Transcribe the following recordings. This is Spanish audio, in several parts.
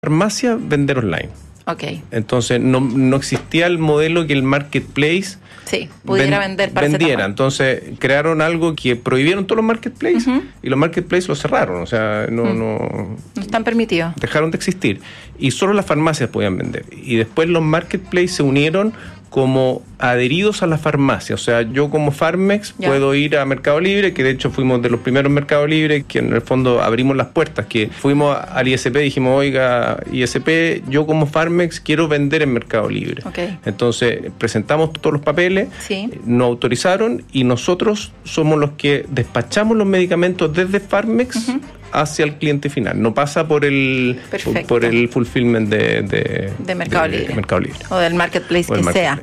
farmacia vender online. Okay. Entonces no existía el modelo que el marketplace pudiera vender vendiera. Entonces crearon algo que prohibieron todos los marketplaces y los marketplaces los cerraron. O sea, no están permitidos. Dejaron de existir. Y solo las farmacias podían vender. Y después los marketplaces se unieron como adheridos a la farmacia. O sea, yo como Farmex puedo ir a Mercado Libre, que de hecho fuimos de los primeros Mercado Libre, que en el fondo abrimos las puertas, que fuimos al ISP y dijimos, oiga, ISP, yo como Farmex quiero vender en Mercado Libre. Okay. Entonces, presentamos todos los papeles, nos autorizaron y nosotros somos los que despachamos los medicamentos desde Farmex hacia el cliente final. No pasa por el fulfillment de Mercado Libre. Mercado Libre. O del marketplace que sea.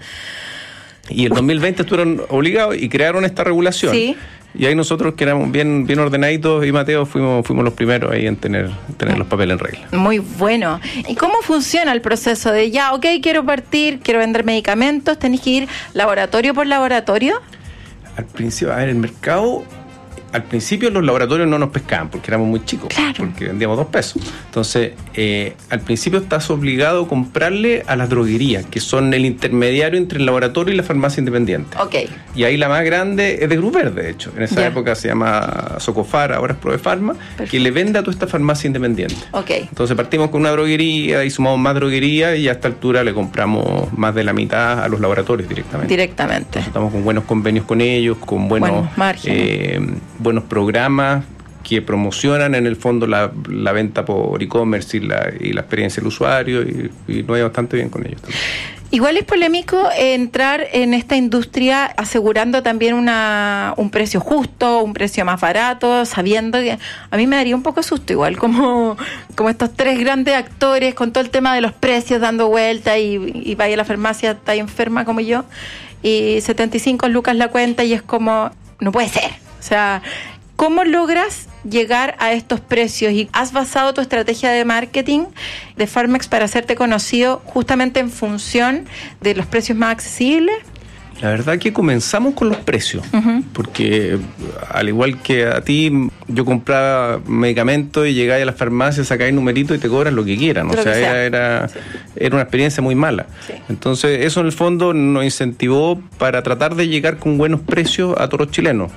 Y el 2020 estuvieron obligados y crearon esta regulación. Sí. Y ahí nosotros, que éramos bien ordenaditos, y Mateo fuimos los primeros ahí en tener los papeles en regla. Muy bueno. ¿Y cómo funciona el proceso de quiero partir, quiero vender medicamentos? ¿Tenés que ir laboratorio por laboratorio? Al principio, el mercado... Al principio los laboratorios no nos pescaban porque éramos muy chicos, porque vendíamos $2. Entonces, al principio estás obligado a comprarle a las droguerías, que son el intermediario entre el laboratorio y la farmacia independiente. Okay. Y ahí la más grande es de Grupo Verde, de hecho. En esa época se llama Socofar, ahora es Prodefarma, que le vende a toda esta farmacia independiente. Okay. Entonces partimos con una droguería y sumamos más droguería y a esta altura le compramos más de la mitad a los laboratorios directamente. Entonces estamos con buenos convenios con ellos, con buenos márgenes. Buenos programas que promocionan en el fondo la venta por e-commerce y la experiencia del usuario y nos va bastante bien con ellos también. Igual es polémico entrar en esta industria asegurando también un precio justo, un precio más barato, sabiendo que a mí me daría un poco susto igual, como estos tres grandes actores con todo el tema de los precios dando vuelta y vaya a la farmacia, está enferma como yo, y 75 lucas la cuenta y es como, no puede ser. O sea, ¿cómo logras llegar a estos precios? ¿Y has basado tu estrategia de marketing de Farmex para hacerte conocido justamente en función de los precios más accesibles? La verdad que comenzamos con los precios, porque al igual que a ti, yo compraba medicamentos y llegaba a la farmacia, sacáis numerito y te cobran lo que quieran. O sea, era una experiencia muy mala. Sí. Entonces, eso en el fondo nos incentivó para tratar de llegar con buenos precios a todos los chilenos.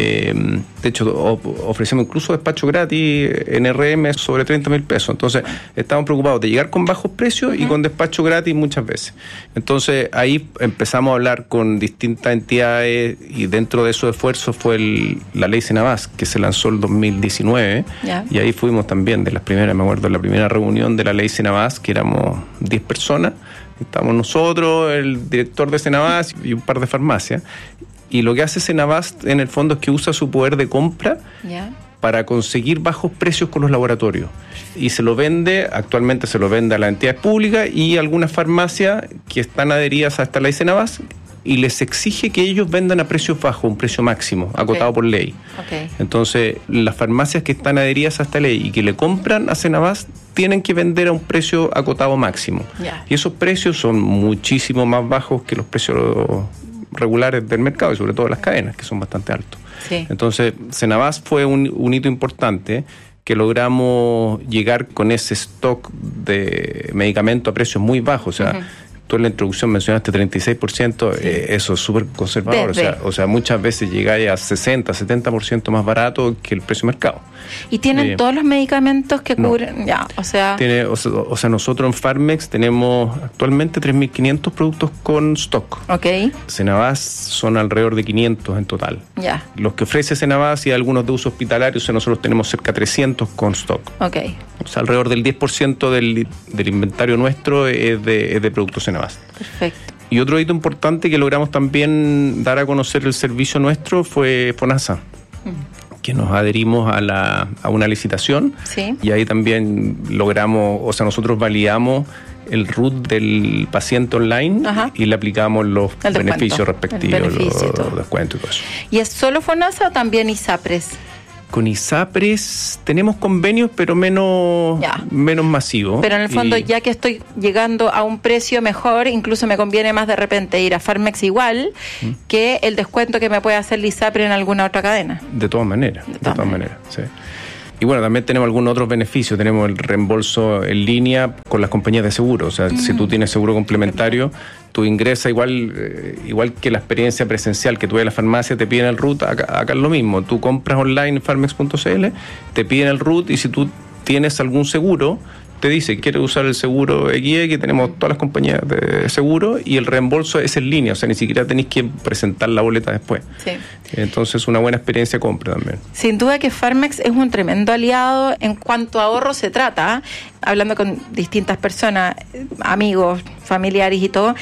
De hecho, ofrecemos incluso despacho gratis en RM sobre $30,000. Entonces, estamos preocupados de llegar con bajos precios y con despacho gratis muchas veces. Entonces, ahí empezamos a hablar con distintas entidades y dentro de esos esfuerzos fue la ley Senabas, que se lanzó el 2019 y ahí fuimos también de las primeras, me acuerdo, la primera reunión de la ley Senabas, que éramos 10 personas, estábamos nosotros, el director de Senabas y un par de farmacias, y lo que hace Senabas en el fondo es que usa su poder de compra para conseguir bajos precios con los laboratorios y actualmente se lo vende a las entidades públicas y algunas farmacias que están adheridas a esta ley Senabas y les exige que ellos vendan a precios bajos, un precio máximo, acotado por ley. Entonces, las farmacias que están adheridas a esta ley y que le compran a Senabas tienen que vender a un precio acotado máximo. Y esos precios son muchísimo más bajos que los precios regulares del mercado y sobre todo las cadenas, que son bastante altos. Entonces, Senabas fue un hito importante que logramos llegar con ese stock de medicamentos a precios muy bajos. O sea, tú en la introducción mencionaste 36%, eso es súper conservador. O sea, muchas veces llegáis a 60, 70% más barato que el precio de mercado. ¿Y tienen todos los medicamentos que cubren? O sea, nosotros en Farmex tenemos actualmente 3.500 productos con stock. Senabas son alrededor de 500 en total. Los que ofrece Senabas y algunos de uso hospitalario, nosotros tenemos cerca de 300 con stock. O sea, alrededor del 10% del inventario nuestro es de productos Senabas. Perfecto. Y otro hito importante que logramos también dar a conocer el servicio nuestro fue FONASA, que nos adherimos a una licitación y ahí también logramos, nosotros validamos el root del paciente online y le aplicamos los beneficios respectivos, los descuentos y todo eso. ¿Y es solo FONASA o también ISAPRES? Con ISAPRES tenemos convenios, pero menos masivos. Pero en el fondo, ya que estoy llegando a un precio mejor, incluso me conviene más de repente ir a Farmex igual que el descuento que me puede hacer el ISAPRES en alguna otra cadena. De todas maneras, sí. Y bueno, también tenemos algunos otros beneficios. Tenemos el reembolso en línea con las compañías de seguro. O sea, si tú tienes seguro complementario, tú ingresas igual que la experiencia presencial que tú ves en la farmacia, te piden el RUT, acá es lo mismo. Tú compras online en farmex.cl, te piden el RUT y si tú tienes algún seguro, te dice, ¿quieres usar el seguro XY? Que tenemos todas las compañías de seguro y el reembolso es en línea, o sea, ni siquiera tenéis que presentar la boleta después. Sí. Entonces, una buena experiencia de compra también. Sin duda que Farmex es un tremendo aliado en cuanto a ahorro se trata, hablando con distintas personas, amigos, familiares y todo.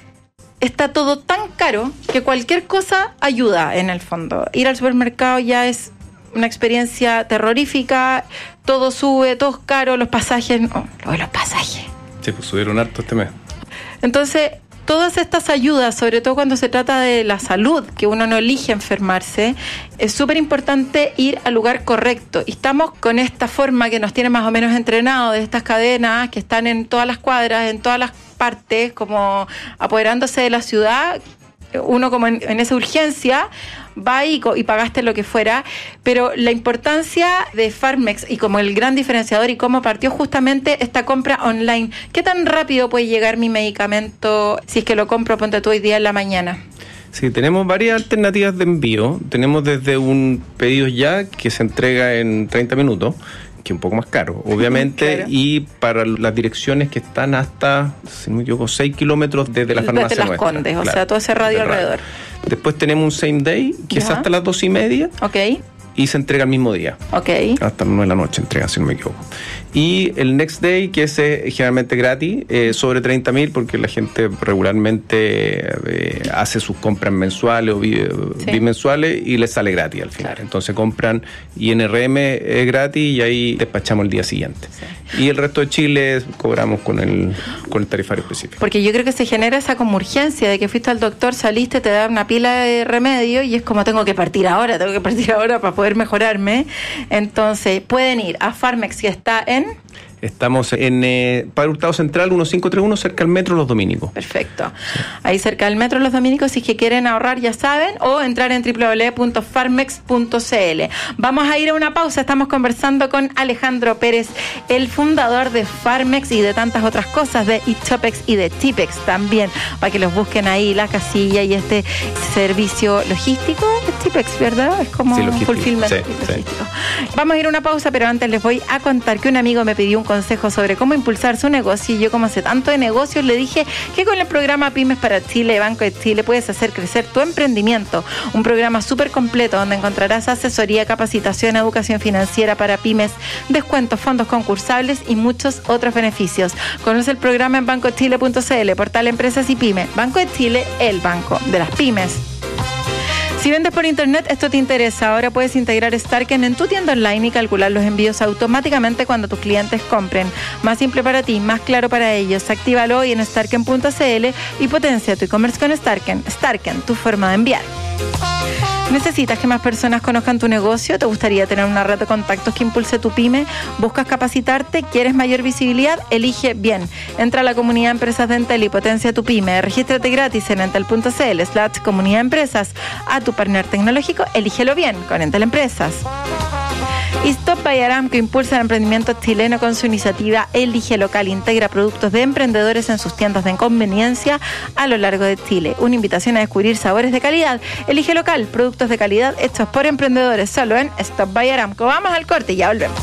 Está todo tan caro que cualquier cosa ayuda en el fondo. Ir al supermercado ya es una experiencia terrorífica, todo sube, todo es caro, los pasajes, los pasajes. Sí, pues subieron harto este mes. Entonces, todas estas ayudas, sobre todo cuando se trata de la salud, que uno no elige enfermarse, es súper importante ir al lugar correcto. Y estamos con esta forma que nos tiene más o menos entrenados de estas cadenas que están en todas las cuadras, en todas las partes, como apoderándose de la ciudad. Uno como en esa urgencia va y pagaste lo que fuera, pero la importancia de Farmex y como el gran diferenciador y cómo partió justamente esta compra online. ¿Qué tan rápido puede llegar mi medicamento si es que lo compro, ponte tú hoy día en la mañana? Sí, tenemos varias alternativas de envío. Tenemos desde un pedido ya que se entrega en 30 minutos, que es un poco más caro, obviamente, claro. Y para las direcciones que están hasta, si no me equivoco, 6 kilómetros desde la farmacia desde Las nuestra. Condes, claro, o sea, todo ese radio alrededor. Después tenemos un same day, que es hasta las 2:30. Ok. Y se entrega el mismo día. Ok. Hasta las 9 de la noche entrega, si no me equivoco. Y el next day, que es generalmente gratis, sobre 30.000, porque la gente regularmente hace sus compras mensuales o bimensuales y les sale gratis al final. Claro. Entonces compran INRM es gratis y ahí despachamos el día siguiente. Sí. Y el resto de Chile cobramos con el tarifario específico. Porque yo creo que se genera esa como urgencia de que fuiste al doctor, saliste, te da una pila de remedio y es como tengo que partir ahora para poder mejorarme. Entonces pueden ir a Farmex, que está Estamos en Padre Hurtado Central 1531, cerca del Metro Los Dominicos. Perfecto. Sí. Ahí cerca del Metro Los Dominicos, si es que quieren ahorrar, ya saben, o entrar en www.farmex.cl. Vamos a ir a una pausa. Estamos conversando con Alejandro Pérez, el fundador de Farmex y de tantas otras cosas, de eChopex y de Chipex también, para que los busquen ahí, la casilla y este servicio logístico. Es Chipex, ¿verdad? Es como fulfillment logístico. Sí. Vamos a ir a una pausa, pero antes les voy a contar que un amigo me pidió un consejo sobre cómo impulsar su negocio y yo, como sé tanto de negocios, le dije que con el programa Pymes para Chile, Banco de Chile, puedes hacer crecer tu emprendimiento. Un programa súper completo donde encontrarás asesoría, capacitación, educación financiera para pymes, descuentos, fondos concursables y muchos otros beneficios. Conoce el programa en bancochile.cl, portal Empresas y Pymes. Banco de Chile, el banco de las pymes. Si vendes por internet, esto te interesa. Ahora puedes integrar Starken en tu tienda online y calcular los envíos automáticamente cuando tus clientes compren. Más simple para ti, más claro para ellos. Actívalo hoy en starken.cl y potencia tu e-commerce con Starken. Starken, tu forma de enviar. ¿Necesitas que más personas conozcan tu negocio? ¿Te gustaría tener una red de contactos que impulse tu pyme? ¿Buscas capacitarte? ¿Quieres mayor visibilidad? Elige bien. Entra a la comunidad Empresas de Entel y potencia tu pyme. Regístrate gratis en entel.cl/comunidad empresas. A tu partner tecnológico, elígelo bien con Entel Empresas. Y Stop by Aramco impulsa el emprendimiento chileno con su iniciativa Elige Local. Integra productos de emprendedores en sus tiendas de conveniencia a lo largo de Chile. Una invitación a descubrir sabores de calidad. Elige Local, productos de calidad hechos por emprendedores, solo en Stop by Aramco. Vamos al corte y ya volvemos.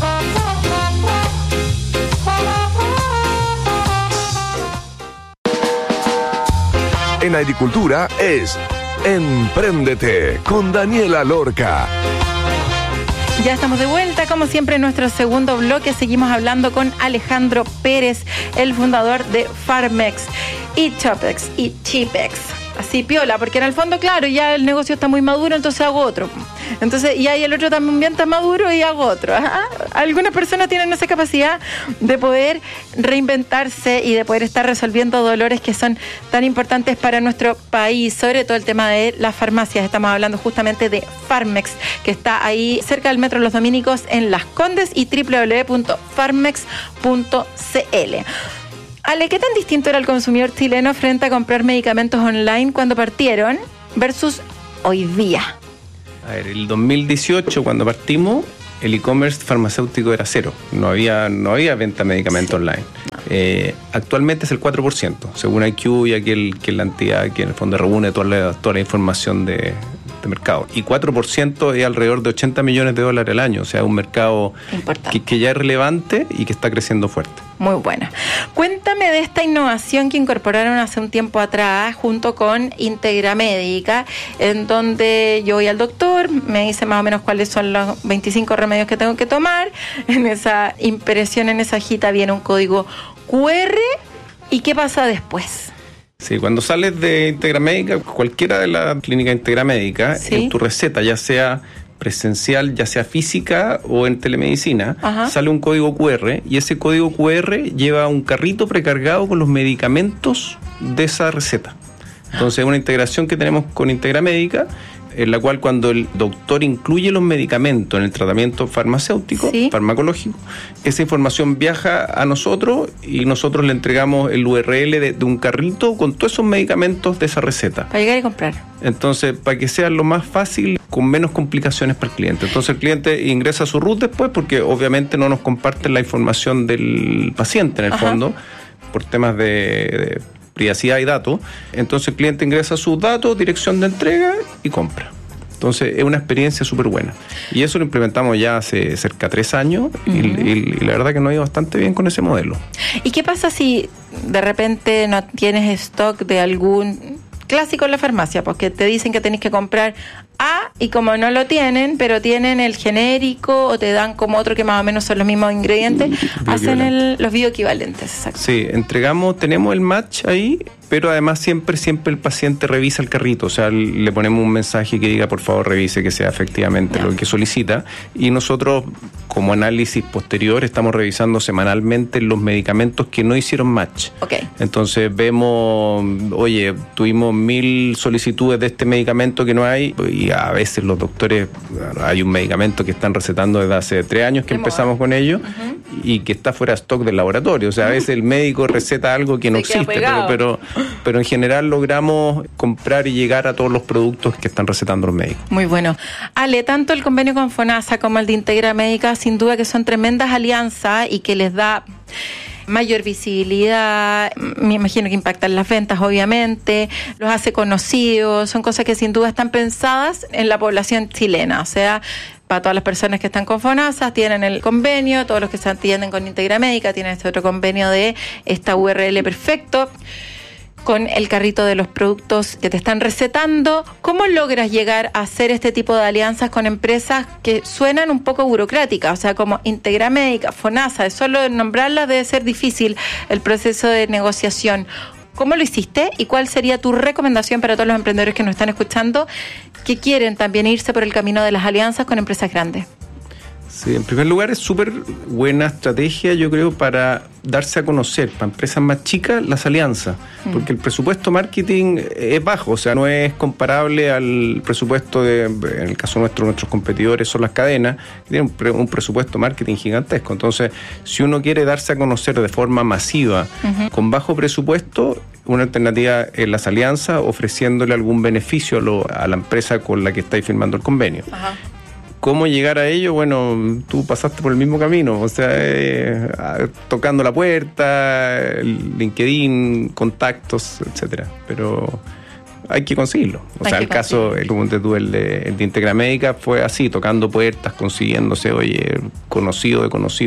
En agricultura es Empréndete con Daniela Lorca. Ya estamos de vuelta, como siempre, en nuestro segundo bloque. Seguimos hablando con Alejandro Pérez, el fundador de Farmex, eChopex y Chipex. Así piola, porque en el fondo, claro, ya el negocio está muy maduro, entonces hago otro. Entonces, y ahí el otro también está maduro y hago otro. Ajá. Algunas personas tienen esa capacidad de poder reinventarse y de poder estar resolviendo dolores que son tan importantes para nuestro país, sobre todo el tema de las farmacias. Estamos hablando justamente de Farmex, que está ahí cerca del Metro Los Dominicos en Las Condes, y www.farmex.cl. Ale, ¿qué tan distinto era el consumidor chileno frente a comprar medicamentos online cuando partieron versus hoy día? A ver, el 2018, cuando partimos, el e-commerce farmacéutico era cero. No había venta de medicamentos online. Actualmente es el 4%, según IQ, y aquí que es la entidad que en el fondo reúne toda la información de mercado. Y 4% es alrededor de $80 millones al año. O sea, un mercado que ya es relevante y que está creciendo fuerte. Muy buena. Cuéntame de esta innovación que incorporaron hace un tiempo atrás junto con Integra Médica, en donde yo voy al doctor, me dice más o menos cuáles son los 25 remedios que tengo que tomar. En esa impresión, en esa hojita viene un código QR. ¿Y qué pasa después? Sí, cuando sales de Integra Médica, cualquiera de las clínicas Integra Médica, ¿sí?, en tu receta, ya sea presencial, ya sea física o en telemedicina, sale un código QR, y ese código QR lleva un carrito precargado con los medicamentos de esa receta. Entonces es una integración que tenemos con Integra Médica, en la cual cuando el doctor incluye los medicamentos en el tratamiento farmacéutico, ¿sí?, farmacológico, esa información viaja a nosotros y nosotros le entregamos el URL de un carrito con todos esos medicamentos de esa receta. Para llegar y comprar. Entonces, para que sea lo más fácil, con menos complicaciones para el cliente. Entonces el cliente ingresa su RUT después, porque obviamente no nos comparten la información del paciente en el fondo, por temas de privacidad y datos. Entonces el cliente ingresa sus datos, dirección de entrega y compra. Entonces es una experiencia súper buena. Y eso lo implementamos ya hace cerca de 3 años y la verdad que nos ha ido bastante bien con ese modelo. ¿Y qué pasa si de repente no tienes stock de algún clásico en la farmacia? Porque te dicen que tenés que comprar A y como no lo tienen, pero tienen el genérico o te dan como otro que más o menos son los mismos ingredientes, hacen los bioequivalentes. Exacto. Sí, tenemos el match ahí, pero además siempre el paciente revisa el carrito, o sea, le ponemos un mensaje que diga por favor revise que sea efectivamente lo que solicita, y nosotros como análisis posterior estamos revisando semanalmente los medicamentos que no hicieron match. Entonces vemos, oye, tuvimos 1000 solicitudes de este medicamento que no hay, y a veces los doctores, hay un medicamento que están recetando desde hace 3 años que empezamos con ello, y que está fuera de stock del laboratorio, o sea, a veces el médico receta algo que no existe, pero en general logramos comprar y llegar a todos los productos que están recetando los médicos. Muy bueno. Ale, tanto el convenio con FONASA como el de Integra Médica, sin duda que son tremendas alianzas y que les da mayor visibilidad, me imagino que impactan las ventas, obviamente, los hace conocidos, son cosas que sin duda están pensadas en la población chilena, o sea, para todas las personas que están con FONASA tienen el convenio, todos los que se atienden con Integra Médica tienen este otro convenio de esta URL perfecto, con el carrito de los productos que te están recetando. ¿Cómo logras llegar a hacer este tipo de alianzas con empresas que suenan un poco burocráticas? O sea, como Integra Médica, FONASA, de solo nombrarlas debe ser difícil el proceso de negociación. ¿Cómo lo hiciste? ¿Y cuál sería tu recomendación para todos los emprendedores que nos están escuchando que quieren también irse por el camino de las alianzas con empresas grandes? Sí, en primer lugar es súper buena estrategia, yo creo, para darse a conocer, para empresas más chicas, las alianzas, porque el presupuesto marketing es bajo, o sea, no es comparable al presupuesto en el caso nuestro, nuestros competidores son las cadenas, que tienen un presupuesto marketing gigantesco. Entonces, si uno quiere darse a conocer de forma masiva, con bajo presupuesto, una alternativa es las alianzas, ofreciéndole algún beneficio a la empresa con la que estáis firmando el convenio. ¿Cómo llegar a ello? Bueno, tú pasaste por el mismo camino, o sea, tocando la puerta, LinkedIn, contactos, etcétera. Pero hay que conseguirlo. O sea, el caso, como te tuve, el de Integra Médica fue así, tocando puertas, consiguiéndose, oye, conocido,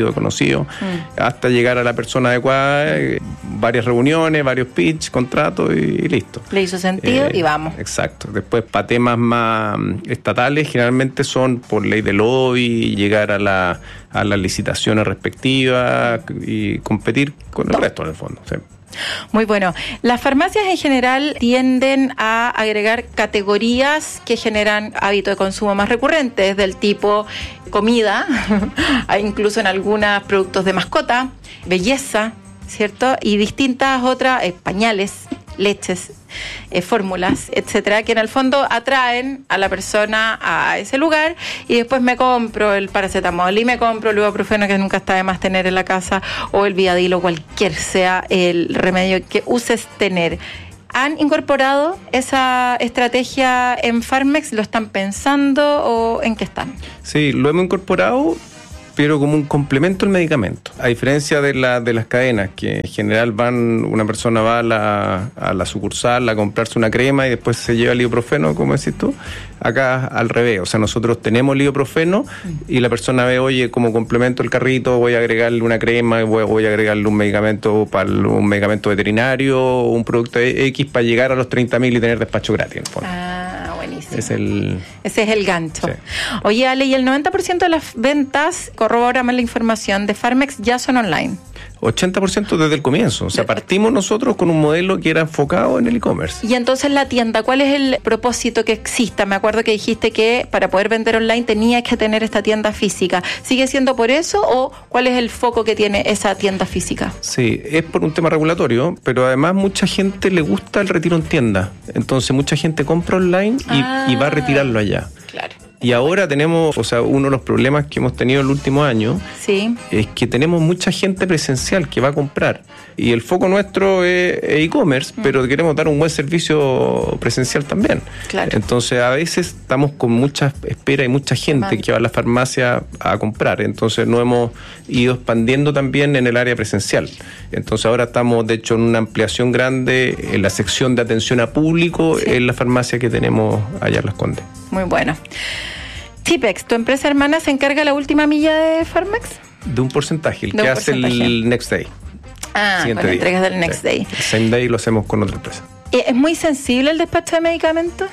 hasta llegar a la persona adecuada, varias reuniones, varios pitch, contratos y listo. Le hizo sentido y vamos. Exacto. Después, para temas más estatales, generalmente son por ley de lobby, llegar a las licitaciones respectivas y competir con el resto, en el fondo. Sí. Muy bueno. Las farmacias en general tienden a agregar categorías que generan hábitos de consumo más recurrentes, del tipo comida, incluso en algunos productos de mascota, belleza, ¿cierto? Y distintas otras, pañales, leches, fórmulas, etcétera, que en el fondo atraen a la persona a ese lugar, y después me compro el paracetamol y me compro el ibuprofeno, que nunca está de más tener en la casa, o el Viadil, o cualquier sea el remedio que uses tener. ¿Han incorporado esa estrategia en Farmex? ¿Lo están pensando o en qué están? Sí, lo hemos incorporado, pero como un complemento al medicamento. A diferencia de las cadenas, que en general una persona va a la sucursal a comprarse una crema y después se lleva el ibuprofeno, como decís tú, acá al revés. O sea, nosotros tenemos el ibuprofeno y la persona ve, oye, como complemento el carrito, voy a agregarle una crema, voy a agregarle un medicamento un medicamento veterinario, un producto X para llegar a los 30.000 y tener despacho gratis, en el fondo. Buenísimo. Ese es el gancho. Sí. Oye, Ale, ¿y el 90% de las ventas, corroborame la información, de Farmex ya son online? 80% desde el comienzo. O sea, partimos nosotros con un modelo que era enfocado en el e-commerce. Y entonces la tienda, ¿cuál es el propósito que exista? Me acuerdo que dijiste que para poder vender online tenías que tener esta tienda física. ¿Sigue siendo por eso o cuál es el foco que tiene esa tienda física? Sí, es por un tema regulatorio, pero además mucha gente le gusta el retiro en tienda. Entonces mucha gente compra online y va a retirarlo allá. Claro. Y ahora tenemos, o sea, uno de los problemas que hemos tenido el último año es que tenemos mucha gente presencial que va a comprar. Y el foco nuestro es e-commerce, pero queremos dar un buen servicio presencial también. Claro. Entonces, a veces estamos con mucha espera y mucha gente que va a la farmacia a comprar. Entonces, nos hemos ido expandiendo también en el área presencial. Entonces, ahora estamos, de hecho, en una ampliación grande en la sección de atención a público en la farmacia que tenemos allá en Las Condes. Muy bueno. Tipex, ¿tu empresa hermana se encarga de la última milla de Farmex? De un porcentaje, el que hace el next day. Con entregas del next day. El same day lo hacemos con otra empresa. ¿Es muy sensible el despacho de medicamentos?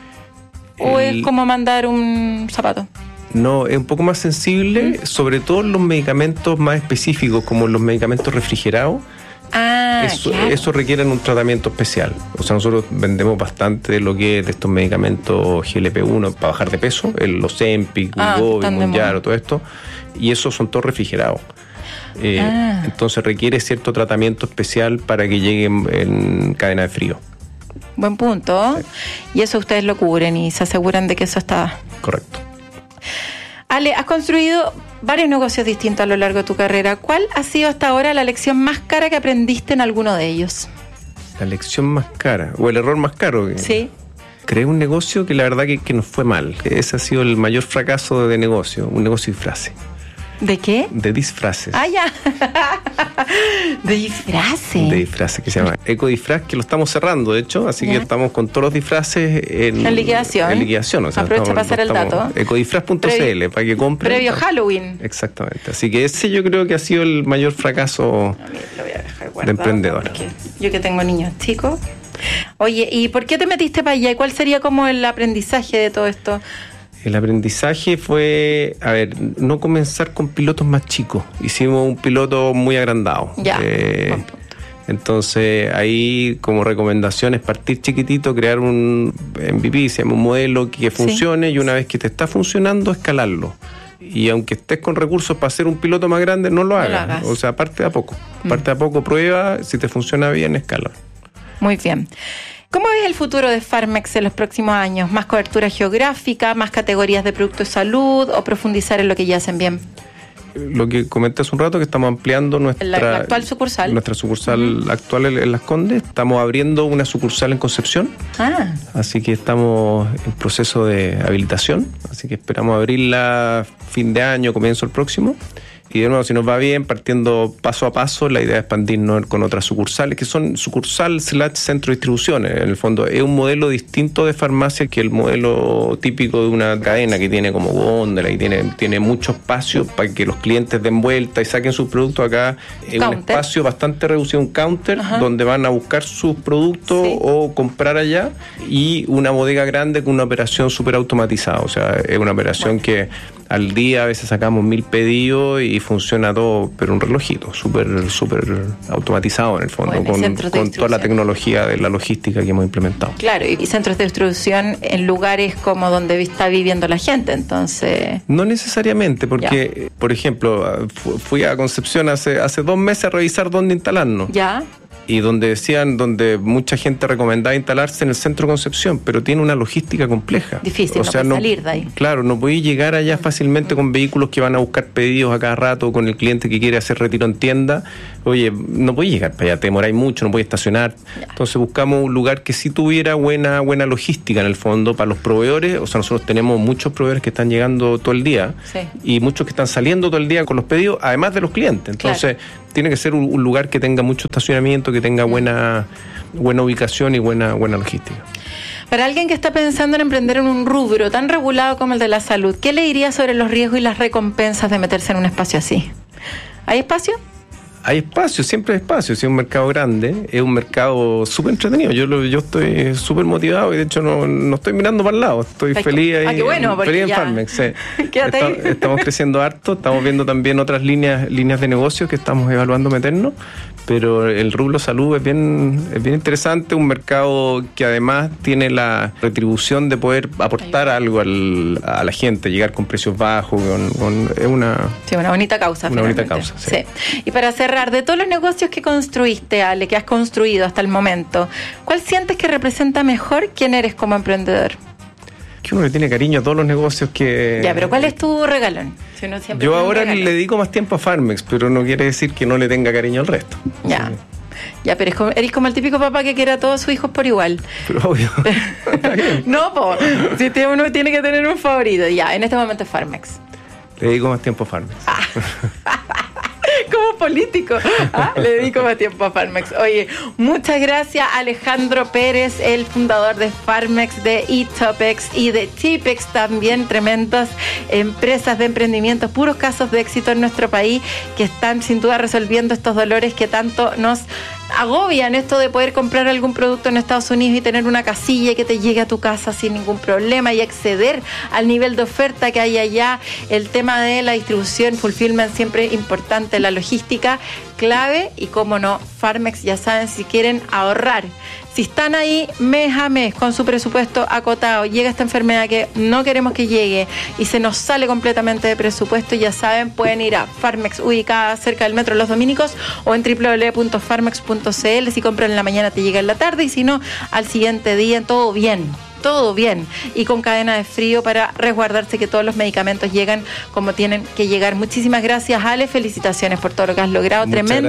¿O es como mandar un zapato? No, es un poco más sensible, sobre todo en los medicamentos más específicos, como los medicamentos refrigerados. Claro. Eso requiere un tratamiento especial. O sea, nosotros vendemos bastante de lo que es de estos medicamentos GLP-1 para bajar de peso, los Ozempic, Wegovy, Mounjaro, todo esto, y esos son todos refrigerados. Entonces requiere cierto tratamiento especial para que lleguen en cadena de frío. Buen punto. Sí. Y eso ustedes lo cubren y se aseguran de que eso está... Correcto. Ale, has construido varios negocios distintos a lo largo de tu carrera. ¿Cuál ha sido hasta ahora la lección más cara que aprendiste en alguno de ellos? La lección más cara, o el error más caro. Sí. Creé un negocio que la verdad que nos fue mal. Ese ha sido el mayor fracaso de negocio, un negocio de disfraces. ¿De qué? De disfraces. Ya. De disfraces. De disfraces, que se llama Ecodisfraz, que lo estamos cerrando, de hecho, así que estamos con todos los disfraces en liquidación. En liquidación, o sea, aprovecha para pasar el dato. Ecodisfraz.cl, para que compren. Previo Halloween. Exactamente. Así que ese yo creo que ha sido el mayor fracaso lo voy a dejar guardado, de emprendedora. Yo que tengo niños chicos. Oye, ¿y por qué te metiste para allá? ¿Y cuál sería como el aprendizaje de todo esto? El aprendizaje fue, no comenzar con pilotos más chicos. Hicimos un piloto muy agrandado. Entonces, ahí como recomendación es partir chiquitito, crear un MVP, se llama un modelo que funcione, y una vez que te está funcionando, escalarlo. Y aunque estés con recursos para hacer un piloto más grande, no lo hagas. O sea, parte de a poco. Parte de a poco, prueba, si te funciona bien, escala. Muy bien. ¿Cómo ves el futuro de Farmex en los próximos años? ¿Más cobertura geográfica, más categorías de productos de salud o profundizar en lo que ya hacen bien? Lo que comenté hace un rato, que estamos ampliando nuestra actual sucursal. Nuestra sucursal actual en Las Condes. Estamos abriendo una sucursal en Concepción. Así que estamos en proceso de habilitación. Así que esperamos abrirla fin de año, comienzo el próximo. Y de nuevo, si nos va bien, partiendo paso a paso, la idea es expandirnos con otras sucursales, que son sucursal/centro de distribución. En el fondo, es un modelo distinto de farmacia que el modelo típico de una cadena que tiene como góndola y tiene mucho espacio para que los clientes den vuelta y saquen sus productos. Acá es un espacio bastante reducido, un counter, donde van a buscar sus productos o comprar allá, y una bodega grande con una operación súper automatizada. O sea, es una operación que al día a veces sacamos 1.000 pedidos y funciona todo, pero un relojito, súper automatizado en el fondo, con toda la tecnología de la logística que hemos implementado. Claro, y centros de distribución en lugares como donde está viviendo la gente, entonces... No necesariamente, porque, por ejemplo, fui a Concepción hace 2 meses a revisar dónde instalarnos. Ya. Y donde mucha gente recomendaba instalarse en el centro de Concepción, pero tiene una logística compleja. Difícil, no salir de ahí. Claro, no podéis llegar allá fácilmente con vehículos que van a buscar pedidos a cada rato, con el cliente que quiere hacer retiro en tienda, oye, no podés llegar para allá, te demoráis mucho, no podés estacionar. Entonces buscamos un lugar que sí tuviera buena logística en el fondo para los proveedores. O sea, nosotros tenemos muchos proveedores que están llegando todo el día y muchos que están saliendo todo el día con los pedidos, además de los clientes. Entonces tiene que ser un lugar que tenga mucho estacionamiento, que tenga buena ubicación y buena logística. Para alguien que está pensando en emprender en un rubro tan regulado como el de la salud, ¿qué le diría sobre los riesgos y las recompensas de meterse en un espacio así? ¿Hay espacio? Hay espacio, siempre hay espacio. Si es un mercado grande, es un mercado súper entretenido. Yo estoy súper motivado y de hecho no estoy mirando para el lado. Estoy feliz ahí. Qué bueno, feliz en Farmex. Sí. Quédate ahí. Estamos creciendo harto, estamos viendo también otras líneas de negocio que estamos evaluando meternos. Pero el rubro salud es bien interesante, un mercado que además tiene la retribución de poder aportar algo a la gente, llegar con precios bajos, es una bonita causa. Una bonita causa, sí. Y para cerrar, de todos los negocios que construiste, Ale, que has construido hasta el momento, ¿cuál sientes que representa mejor quién eres como emprendedor? Que uno le tiene cariño a todos los negocios que... Ya, pero ¿cuál es tu regalón? Si uno siempre yo ahora le dedico más tiempo a Farmex, pero no quiere decir que no le tenga cariño al resto. Ya. Sí. Ya, pero eres como el típico papá que quiere a todos sus hijos por igual. Pero obvio. No, si uno tiene que tener un favorito. Ya, en este momento es Farmex. Le dedico más tiempo a Farmex. Como político, le dedico más tiempo a Farmex. Oye, muchas gracias Alejandro Pérez, el fundador de Farmex, de eTopex y de Tipex también, tremendas empresas de emprendimiento, puros casos de éxito en nuestro país que están sin duda resolviendo estos dolores que tanto nos agobian, esto de poder comprar algún producto en Estados Unidos y tener una casilla que te llegue a tu casa sin ningún problema y acceder al nivel de oferta que hay allá. El tema de la distribución, fulfillment, siempre importante, la logística clave y cómo no, Farmex, ya saben, si quieren ahorrar, si están ahí mes a mes con su presupuesto acotado, llega esta enfermedad que no queremos que llegue y se nos sale completamente de presupuesto, ya saben, pueden ir a Farmex, ubicada cerca del Metro Los Dominicos, o en www.farmex.cl. si compran en la mañana te llega en la tarde y si no, al siguiente día, todo bien, y con cadena de frío para resguardarse que todos los medicamentos llegan como tienen que llegar. Muchísimas gracias, Ale, felicitaciones por todo lo que has logrado.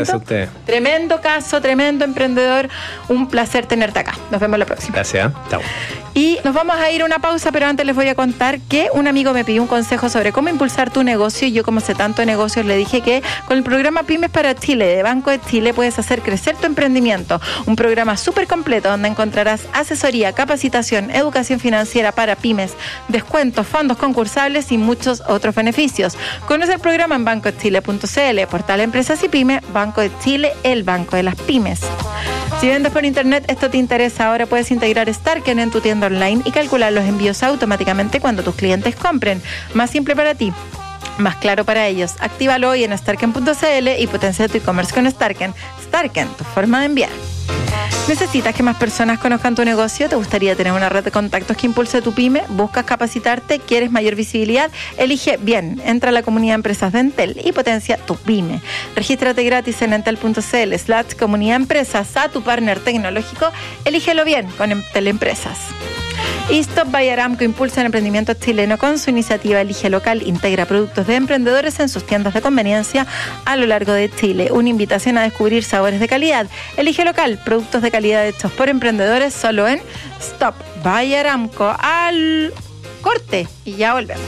Tremendo caso, tremendo emprendedor, un placer tenerte acá. Nos vemos la próxima. Gracias, chao. Y nos vamos a ir a una pausa, pero antes les voy a contar que un amigo me pidió un consejo sobre cómo impulsar tu negocio y yo, como sé tanto de negocios, le dije que con el programa Pymes para Chile de Banco de Chile puedes hacer crecer tu emprendimiento, un programa súper completo donde encontrarás asesoría, capacitación, educación financiera para pymes, descuentos, fondos concursables y muchos otros beneficios. Conoce el programa en bancochile.cl, portal Empresas y Pymes. Banco de Chile, el banco de las pymes. Si vendes por internet, esto te interesa. Ahora puedes integrar Starken en tu tienda online y calcular los envíos automáticamente cuando tus clientes compren. Más simple para ti, más claro para ellos. Actívalo hoy en starken.cl y potencia tu e-commerce con Starken. Starken, tu forma de enviar. ¿Necesitas que más personas conozcan tu negocio? ¿Te gustaría tener una red de contactos que impulse tu pyme? ¿Buscas capacitarte? ¿Quieres mayor visibilidad? Elige bien. Entra a la comunidad de empresas de Entel y potencia tu pyme. Regístrate gratis en entel.cl/comunidad empresas a tu partner tecnológico. Elígelo bien con Entel Empresas. Y Stop by Aramco impulsa el emprendimiento chileno con su iniciativa Elige Local. Integra productos de emprendedores en sus tiendas de conveniencia a lo largo de Chile. Una invitación a descubrir sabores de calidad. Elige Local, productos de calidad hechos por emprendedores, solo en Stop by Aramco. Al corte y ya volvemos.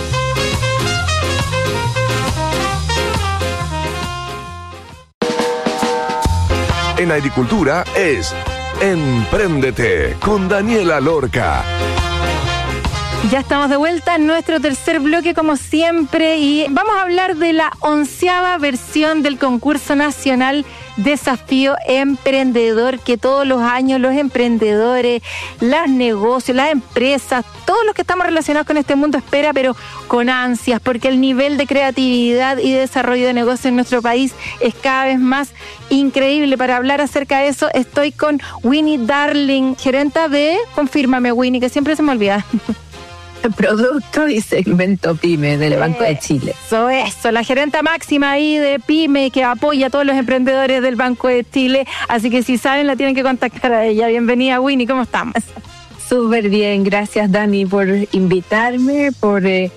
En agricultura es Empréndete con Daniela Lorca. Ya estamos de vuelta en nuestro tercer bloque, como siempre, y vamos a hablar de la 11ª versión del concurso nacional Desafío Emprendedor, que todos los años los emprendedores, los negocios, las empresas, todos los que estamos relacionados con este mundo espera, pero con ansias, porque el nivel de creatividad y de desarrollo de negocios en nuestro país es cada vez más increíble. Para hablar acerca de eso estoy con Winnie Darling, gerenta de, confírmame Winnie, que siempre se me olvida. Producto y segmento PYME del Banco de Chile. Eso, la gerenta máxima ahí de PYME que apoya a todos los emprendedores del Banco de Chile, así que si saben la tienen que contactar a ella. Bienvenida Winnie, ¿cómo estamos? Súper bien, gracias Dani por invitarme, por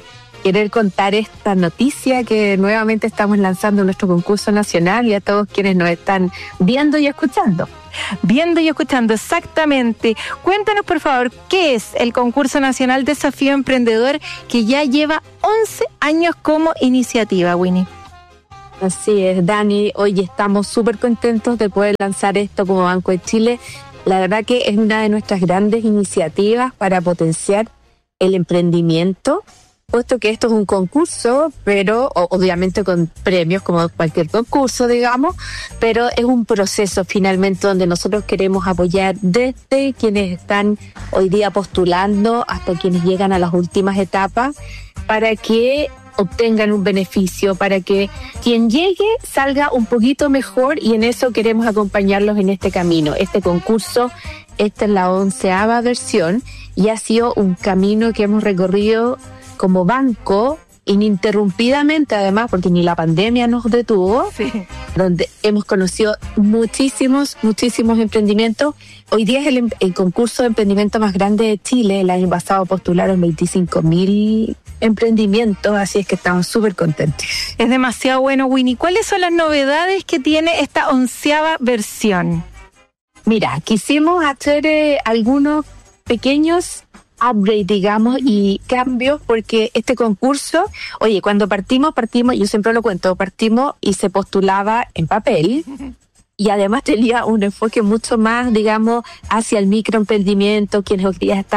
querer contar esta noticia que nuevamente estamos lanzando nuestro concurso nacional y a todos quienes nos están viendo y escuchando. Viendo y escuchando, exactamente. Cuéntanos, por favor, ¿qué es el concurso nacional Desafío Emprendedor que ya lleva 11 años como iniciativa, Winnie? Así es, Dani. Hoy estamos súper contentos de poder lanzar esto como Banco de Chile. La verdad que es una de nuestras grandes iniciativas para potenciar el emprendimiento, puesto que esto es un concurso, pero obviamente con premios como cualquier concurso, digamos, pero es un proceso finalmente donde nosotros queremos apoyar desde quienes están hoy día postulando hasta quienes llegan a las últimas etapas para que obtengan un beneficio, para que quien llegue salga un poquito mejor, y en eso queremos acompañarlos en este camino. Este concurso, esta es la 11ª versión y ha sido un camino que hemos recorrido como banco ininterrumpidamente, además, porque ni la pandemia nos detuvo, Sí. donde hemos conocido muchísimos emprendimientos. Hoy día es el concurso de emprendimiento más grande de Chile. El año pasado postularon 25.000 emprendimientos, así es que estamos súper contentos. Es demasiado bueno, Winnie. ¿Cuáles son las novedades que tiene esta 11ª versión? Mira, quisimos hacer algunos pequeños upgrades, digamos, y cambios, porque este concurso, oye, cuando partimos, yo siempre lo cuento, partimos y se postulaba en papel, y además tenía un enfoque mucho más, digamos, hacia el microemprendimiento, quienes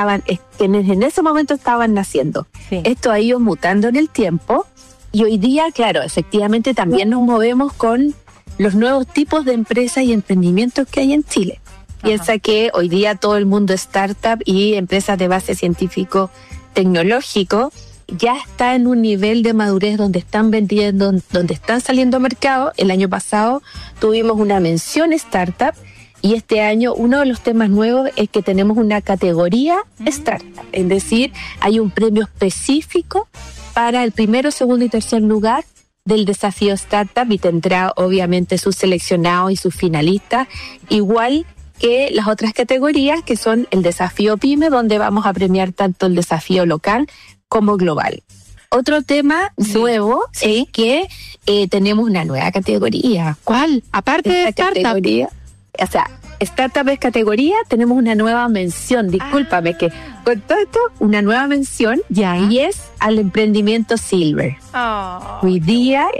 en ese momento estaban naciendo. Sí. Esto ha ido mutando en el tiempo, y hoy día, claro, efectivamente también nos movemos con los nuevos tipos de empresas y emprendimientos que hay en Chile. Piensa que hoy día todo el mundo startup y empresas de base científico-tecnológico ya está en un nivel de madurez donde están vendiendo, donde están saliendo a mercado. El año pasado tuvimos una mención startup, y este año uno de los temas nuevos es que tenemos una categoría startup. Es decir, hay un premio específico para el primero, segundo y tercer lugar del desafío startup, y tendrá obviamente sus seleccionados y sus finalistas, igual que las otras categorías, que son el desafío PYME, donde vamos a premiar tanto el desafío local como global. Otro tema nuevo es que tenemos una nueva categoría. ¿Cuál? Aparte de startup. Categoría, o sea, startup es categoría, tenemos una nueva mención, discúlpame, que con todo esto, una nueva mención, y es al emprendimiento Silver. Hoy día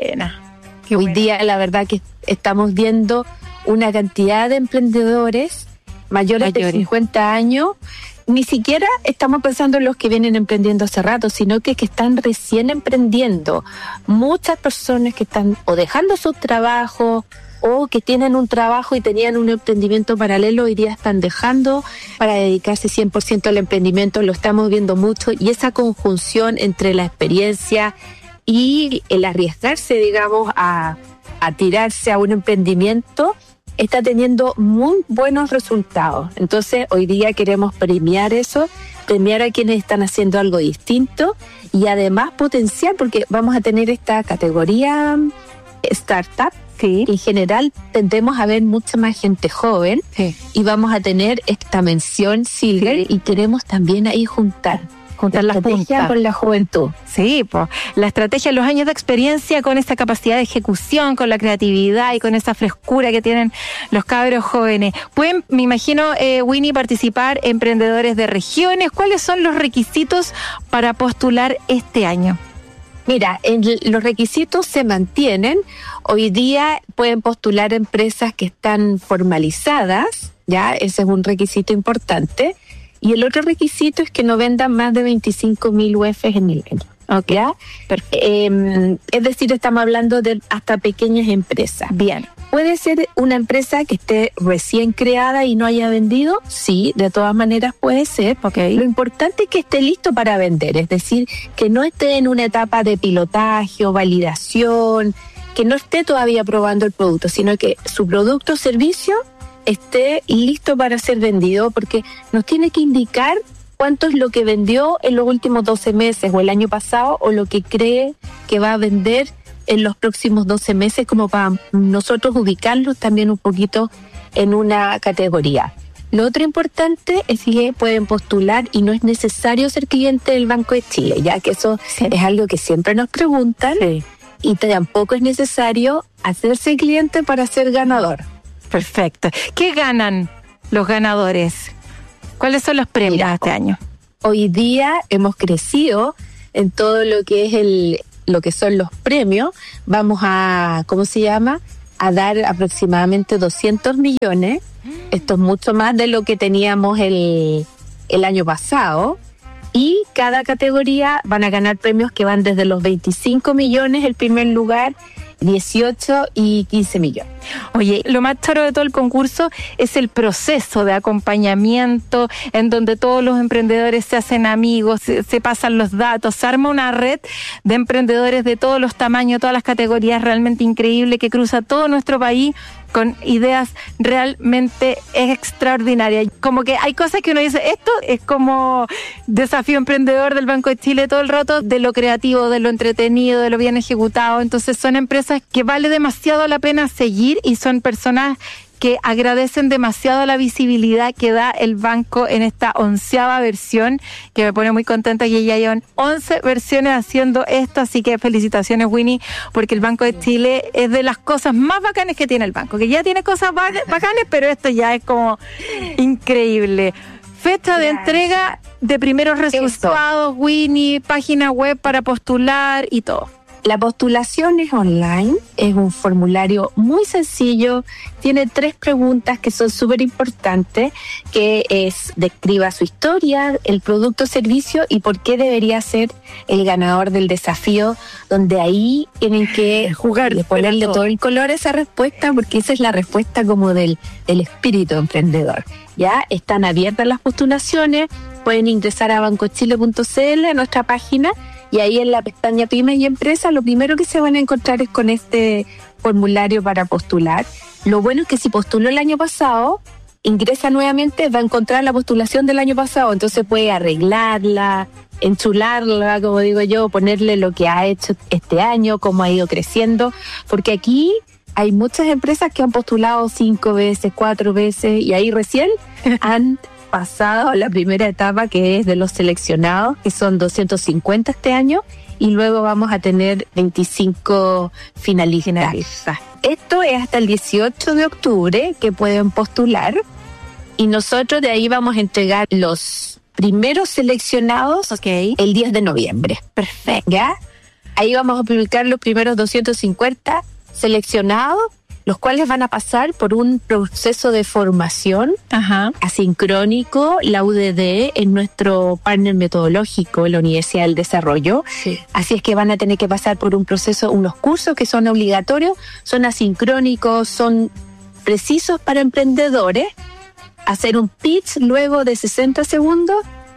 la verdad que estamos viendo una cantidad de emprendedores mayores de 50 años. Ni siquiera estamos pensando en los que vienen emprendiendo hace rato, sino que están recién emprendiendo. Muchas personas que están o dejando sus trabajos, o que tienen un trabajo y tenían un emprendimiento paralelo, hoy día están dejando para dedicarse 100% al emprendimiento. Lo estamos viendo mucho, y esa conjunción entre la experiencia y el arriesgarse, digamos, a tirarse a un emprendimiento está teniendo muy buenos resultados. Entonces, hoy día queremos premiar eso, premiar a quienes están haciendo algo distinto, y además potenciar, porque vamos a tener esta categoría startup. Sí. En general tendemos a ver mucha más gente joven, y vamos a tener esta mención Silver, y queremos también ahí juntar la estrategia con la juventud. Sí, pues la estrategia, los años de experiencia con esta capacidad de ejecución, con la creatividad y con esa frescura que tienen los cabros jóvenes. Pueden, me imagino, Winnie, participar emprendedores de regiones. ¿Cuáles son los requisitos para postular este año? Mira, los requisitos se mantienen. Hoy día pueden postular empresas que están formalizadas, ya, ese es un requisito importante. Y el otro requisito es que no vendan más de 25.000 UF en el año. Okay. ¿Ya? Es decir, estamos hablando de hasta pequeñas empresas. Bien. ¿Puede ser una empresa que esté recién creada y no haya vendido? Sí, de todas maneras puede ser. Okay. Lo importante es que esté listo para vender, es decir, que no esté en una etapa de pilotaje o validación, que no esté todavía probando el producto, sino que su producto o servicio esté listo para ser vendido, porque nos tiene que indicar cuánto es lo que vendió en los últimos 12 meses o el año pasado, o lo que cree que va a vender en los próximos 12 meses, como para nosotros ubicarlos también un poquito en una categoría. Lo otro importante es que pueden postular y no es necesario ser cliente del Banco de Chile, ya que eso es algo que siempre nos preguntan, y tampoco es necesario hacerse cliente para ser ganador. Perfecto. ¿Qué ganan los ganadores? ¿Cuáles son los premios este año? Hoy día hemos crecido en todo lo que es lo que son los premios. Vamos a, a dar aproximadamente 200 millones. Esto es mucho más de lo que teníamos el año pasado. Y cada categoría van a ganar premios que van desde los 25 millones el primer lugar, 18 y 15 millones. Oye, lo más charo de todo el concurso es el proceso de acompañamiento en donde todos los emprendedores se hacen amigos, se pasan los datos, se arma una red de emprendedores de todos los tamaños, todas las categorías, realmente increíble, que cruza todo nuestro país con ideas realmente extraordinarias. Como que hay cosas que uno dice, esto es como desafío emprendedor del Banco de Chile todo el rato, de lo creativo, de lo entretenido, de lo bien ejecutado. Entonces son empresas que vale demasiado la pena seguir y son personas que agradecen demasiado la visibilidad que da el banco en esta 11ª versión, que me pone muy contenta que ya llevan 11 versiones haciendo esto, así que felicitaciones, Winnie, porque el Banco de Chile es de las cosas más bacanas que tiene el banco, que ya tiene cosas bacanas, pero esto ya es como increíble. Fecha de entrega de primeros resultados, Winnie, página web para postular y todo. La postulación es online, es un formulario muy sencillo, tiene 3 preguntas que son súper importantes, que es: describa su historia, el producto o servicio y por qué debería ser el ganador del desafío, donde ahí tienen que jugar, ponerle todo el color a esa respuesta, porque esa es la respuesta como del espíritu emprendedor. Ya están abiertas las postulaciones, pueden ingresar a bancochile.cl, a nuestra página, y ahí en la pestaña Pymes y Empresas, lo primero que se van a encontrar es con este formulario para postular. Lo bueno es que si postuló el año pasado, ingresa nuevamente, va a encontrar la postulación del año pasado, entonces puede arreglarla, enchularla, como digo yo, ponerle lo que ha hecho este año, cómo ha ido creciendo, porque aquí hay muchas empresas que han postulado 5 veces, 4 veces, y ahí recién han pasado la primera etapa, que es de los seleccionados, que son 250 este año, y luego vamos a tener 25 finalistas. Esto es hasta el 18 de octubre que pueden postular, y nosotros de ahí vamos a entregar los primeros seleccionados el 10 de noviembre. Perfecto. ¿Ya? Ahí vamos a publicar los primeros 250 seleccionados, los cuales van a pasar por un proceso de formación asincrónico. La UDD es nuestro partner metodológico en la Universidad del Desarrollo. Sí. Así es que van a tener que pasar por un proceso, unos cursos que son obligatorios, son asincrónicos, son precisos para emprendedores. Hacer un pitch luego de 60 segundos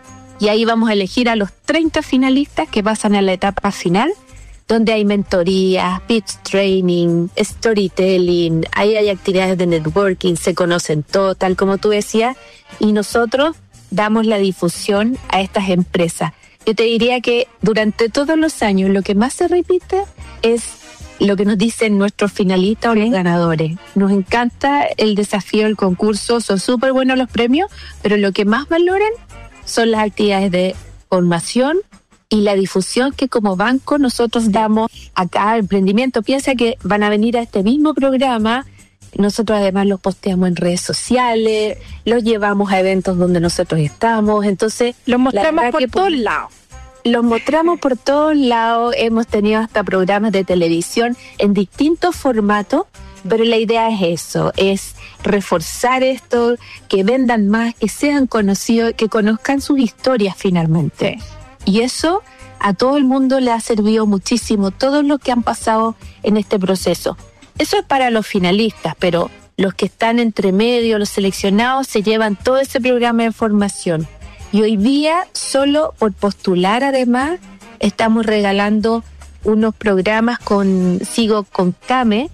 y ahí vamos a elegir a los 30 finalistas que pasan a la etapa final, donde hay mentorías, pitch training, storytelling, ahí hay actividades de networking, se conocen todos, tal como tú decías, y nosotros damos la difusión a estas empresas. Yo te diría que durante todos los años lo que más se repite es lo que nos dicen nuestros finalistas o los ganadores. Nos encanta el desafío, el concurso, son súper buenos los premios, pero lo que más valoran son las actividades de formación y la difusión que como banco nosotros damos acá, emprendimiento. Piensa que van a venir a este mismo programa, nosotros además los posteamos en redes sociales, los llevamos a eventos donde nosotros estamos, entonces los mostramos por todos lados. Los mostramos por todos lados, hemos tenido hasta programas de televisión en distintos formatos, pero la idea es eso, es reforzar esto, que vendan más, que sean conocidos, que conozcan sus historias finalmente. Y eso a todo el mundo le ha servido muchísimo, todo lo que han pasado en este proceso. Eso es para los finalistas, pero los que están entre medio, los seleccionados, se llevan todo ese programa de formación. Y hoy día, solo por postular además, estamos regalando unos programas sigo con Kame,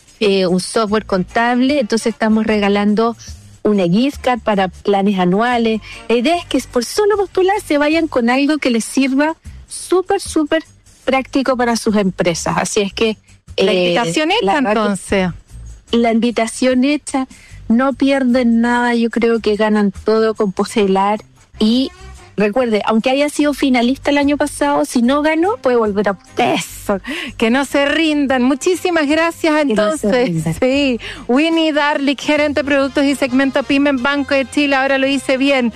un software contable, entonces estamos regalando una gift card para planes anuales. La idea es que por solo postular se vayan con algo que les sirva súper, súper práctico para sus empresas. Así es que... La invitación hecha entonces. La invitación hecha. no pierden nada, yo creo que ganan todo con Postelar. Y recuerde, aunque haya sido finalista el año pasado, si no ganó, puede volver a eso, que no se rindan. Muchísimas gracias entonces. No sí, Winnie Darlich, gerente de productos y segmento PYME en Banco de Chile, ahora lo hice bien.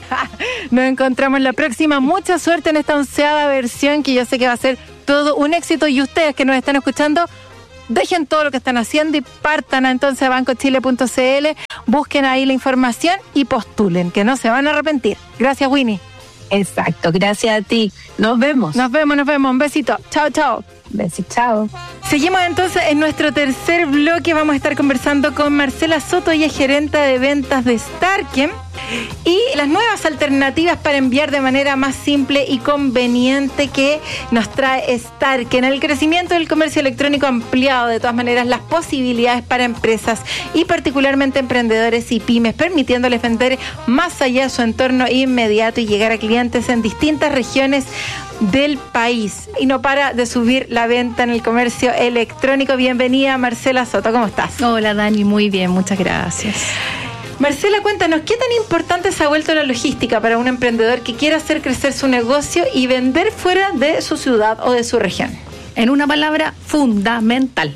Nos encontramos la próxima. Mucha suerte en esta 11ª versión, que yo sé que va a ser todo un éxito, y ustedes que nos están escuchando, dejen todo lo que están haciendo y partan entonces a bancochile.cl, busquen ahí la información y postulen, que no se van a arrepentir. Gracias, Winnie. Exacto, gracias a ti. Nos vemos. Nos vemos. Un besito. Chao, chao. Besito, chao. Seguimos entonces en nuestro tercer bloque. Vamos a estar conversando con Marcela Soto, ella es gerente de ventas de Starken, y las nuevas alternativas para enviar de manera más simple y conveniente que nos trae Starken. El crecimiento del comercio electrónico ha ampliado de todas maneras las posibilidades para empresas y particularmente emprendedores y pymes, permitiéndoles vender más allá de su entorno inmediato y llegar a clientes en distintas regiones del país. Y no para de subir la venta en el comercio electrónico. Bienvenida, Marcela Soto, ¿cómo estás? Hola, Dani, muy bien, muchas gracias. Marcela, cuéntanos, ¿qué tan importante se ha vuelto la logística para un emprendedor que quiera hacer crecer su negocio y vender fuera de su ciudad o de su región? En una palabra, fundamental.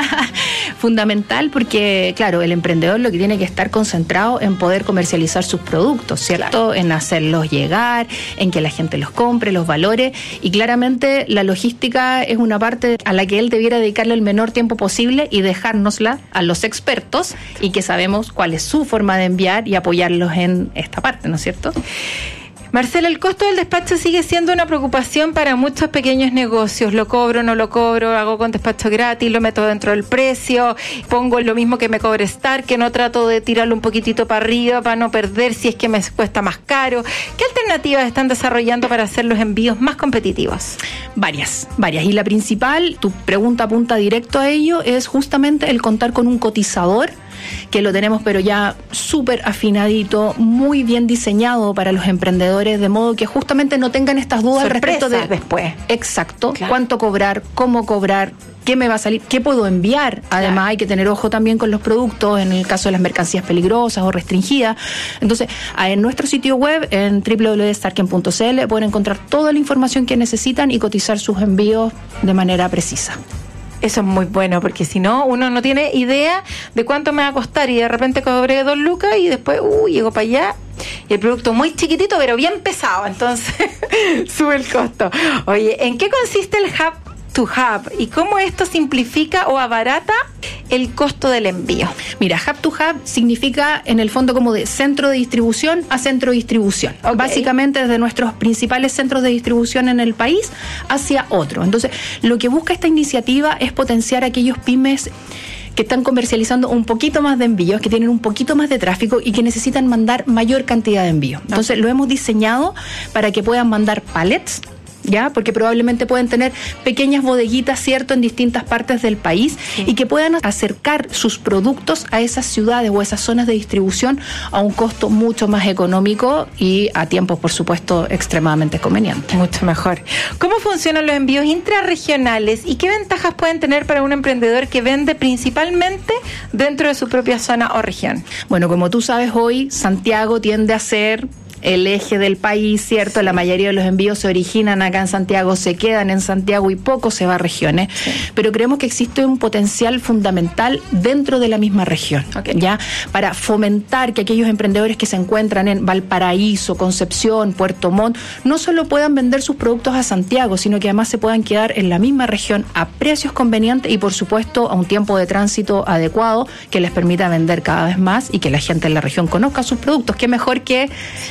Fundamental porque, claro, el emprendedor lo que tiene que estar concentrado en poder comercializar sus productos, ¿cierto? Claro. En hacerlos llegar, en que la gente los compre, los valore, y claramente la logística es una parte a la que él debiera dedicarle el menor tiempo posible y dejárnosla a los expertos y que sabemos cuál es su forma de enviar y apoyarlos en esta parte, ¿no es cierto? Marcela, el costo del despacho sigue siendo una preocupación para muchos pequeños negocios. ¿Lo cobro, no lo cobro? ¿Hago con despacho gratis? ¿Lo meto dentro del precio? ¿Pongo lo mismo que me cobre Starken? ¿No trato de tirarlo un poquitito para arriba para no perder si es que me cuesta más caro? ¿Qué alternativas están desarrollando para hacer los envíos más competitivos? Varias. Y la principal, tu pregunta apunta directo a ello, es justamente el contar con un cotizador, que lo tenemos pero ya súper afinadito, muy bien diseñado para los emprendedores, de modo que justamente no tengan estas dudas al respecto de después. Exacto, claro. Cuánto cobrar, cómo cobrar, qué me va a salir, qué puedo enviar. Además, claro, hay que tener ojo también con los productos en el caso de las mercancías peligrosas o restringidas. Entonces, en nuestro sitio web, en www.starken.cl, pueden encontrar toda la información que necesitan y cotizar sus envíos de manera precisa. Eso es muy bueno, porque si no, uno no tiene idea de cuánto me va a costar y de repente cobré 2 lucas y después, llego para allá y el producto muy chiquitito pero bien pesado, entonces sube el costo. Oye, ¿en qué consiste el Hub to Hub y cómo esto simplifica o abarata el costo del envío? Mira, Hub to Hub significa en el fondo como de centro de distribución a centro de distribución. Okay. Básicamente desde nuestros principales centros de distribución en el país hacia otro. Entonces, lo que busca esta iniciativa es potenciar a aquellos pymes que están comercializando un poquito más de envíos, que tienen un poquito más de tráfico y que necesitan mandar mayor cantidad de envíos. Entonces, lo hemos diseñado para que puedan mandar pallets, ¿ya? Porque probablemente pueden tener pequeñas bodeguitas, ¿cierto?, en distintas partes del país, sí, y que puedan acercar sus productos a esas ciudades o esas zonas de distribución a un costo mucho más económico y a tiempos, por supuesto, extremadamente convenientes. Mucho mejor. ¿Cómo funcionan los envíos intrarregionales y qué ventajas pueden tener para un emprendedor que vende principalmente dentro de su propia zona o región? Bueno, como tú sabes, hoy Santiago tiende a ser el eje del país, ¿cierto? Sí. La mayoría de los envíos se originan acá en Santiago, se quedan en Santiago y poco se va a regiones, sí, pero creemos que existe un potencial fundamental dentro de la misma región, okay, ¿ya? Para fomentar que aquellos emprendedores que se encuentran en Valparaíso, Concepción, Puerto Montt, no solo puedan vender sus productos a Santiago, sino que además se puedan quedar en la misma región a precios convenientes y, por supuesto, a un tiempo de tránsito adecuado que les permita vender cada vez más y que la gente en la región conozca sus productos. Qué mejor que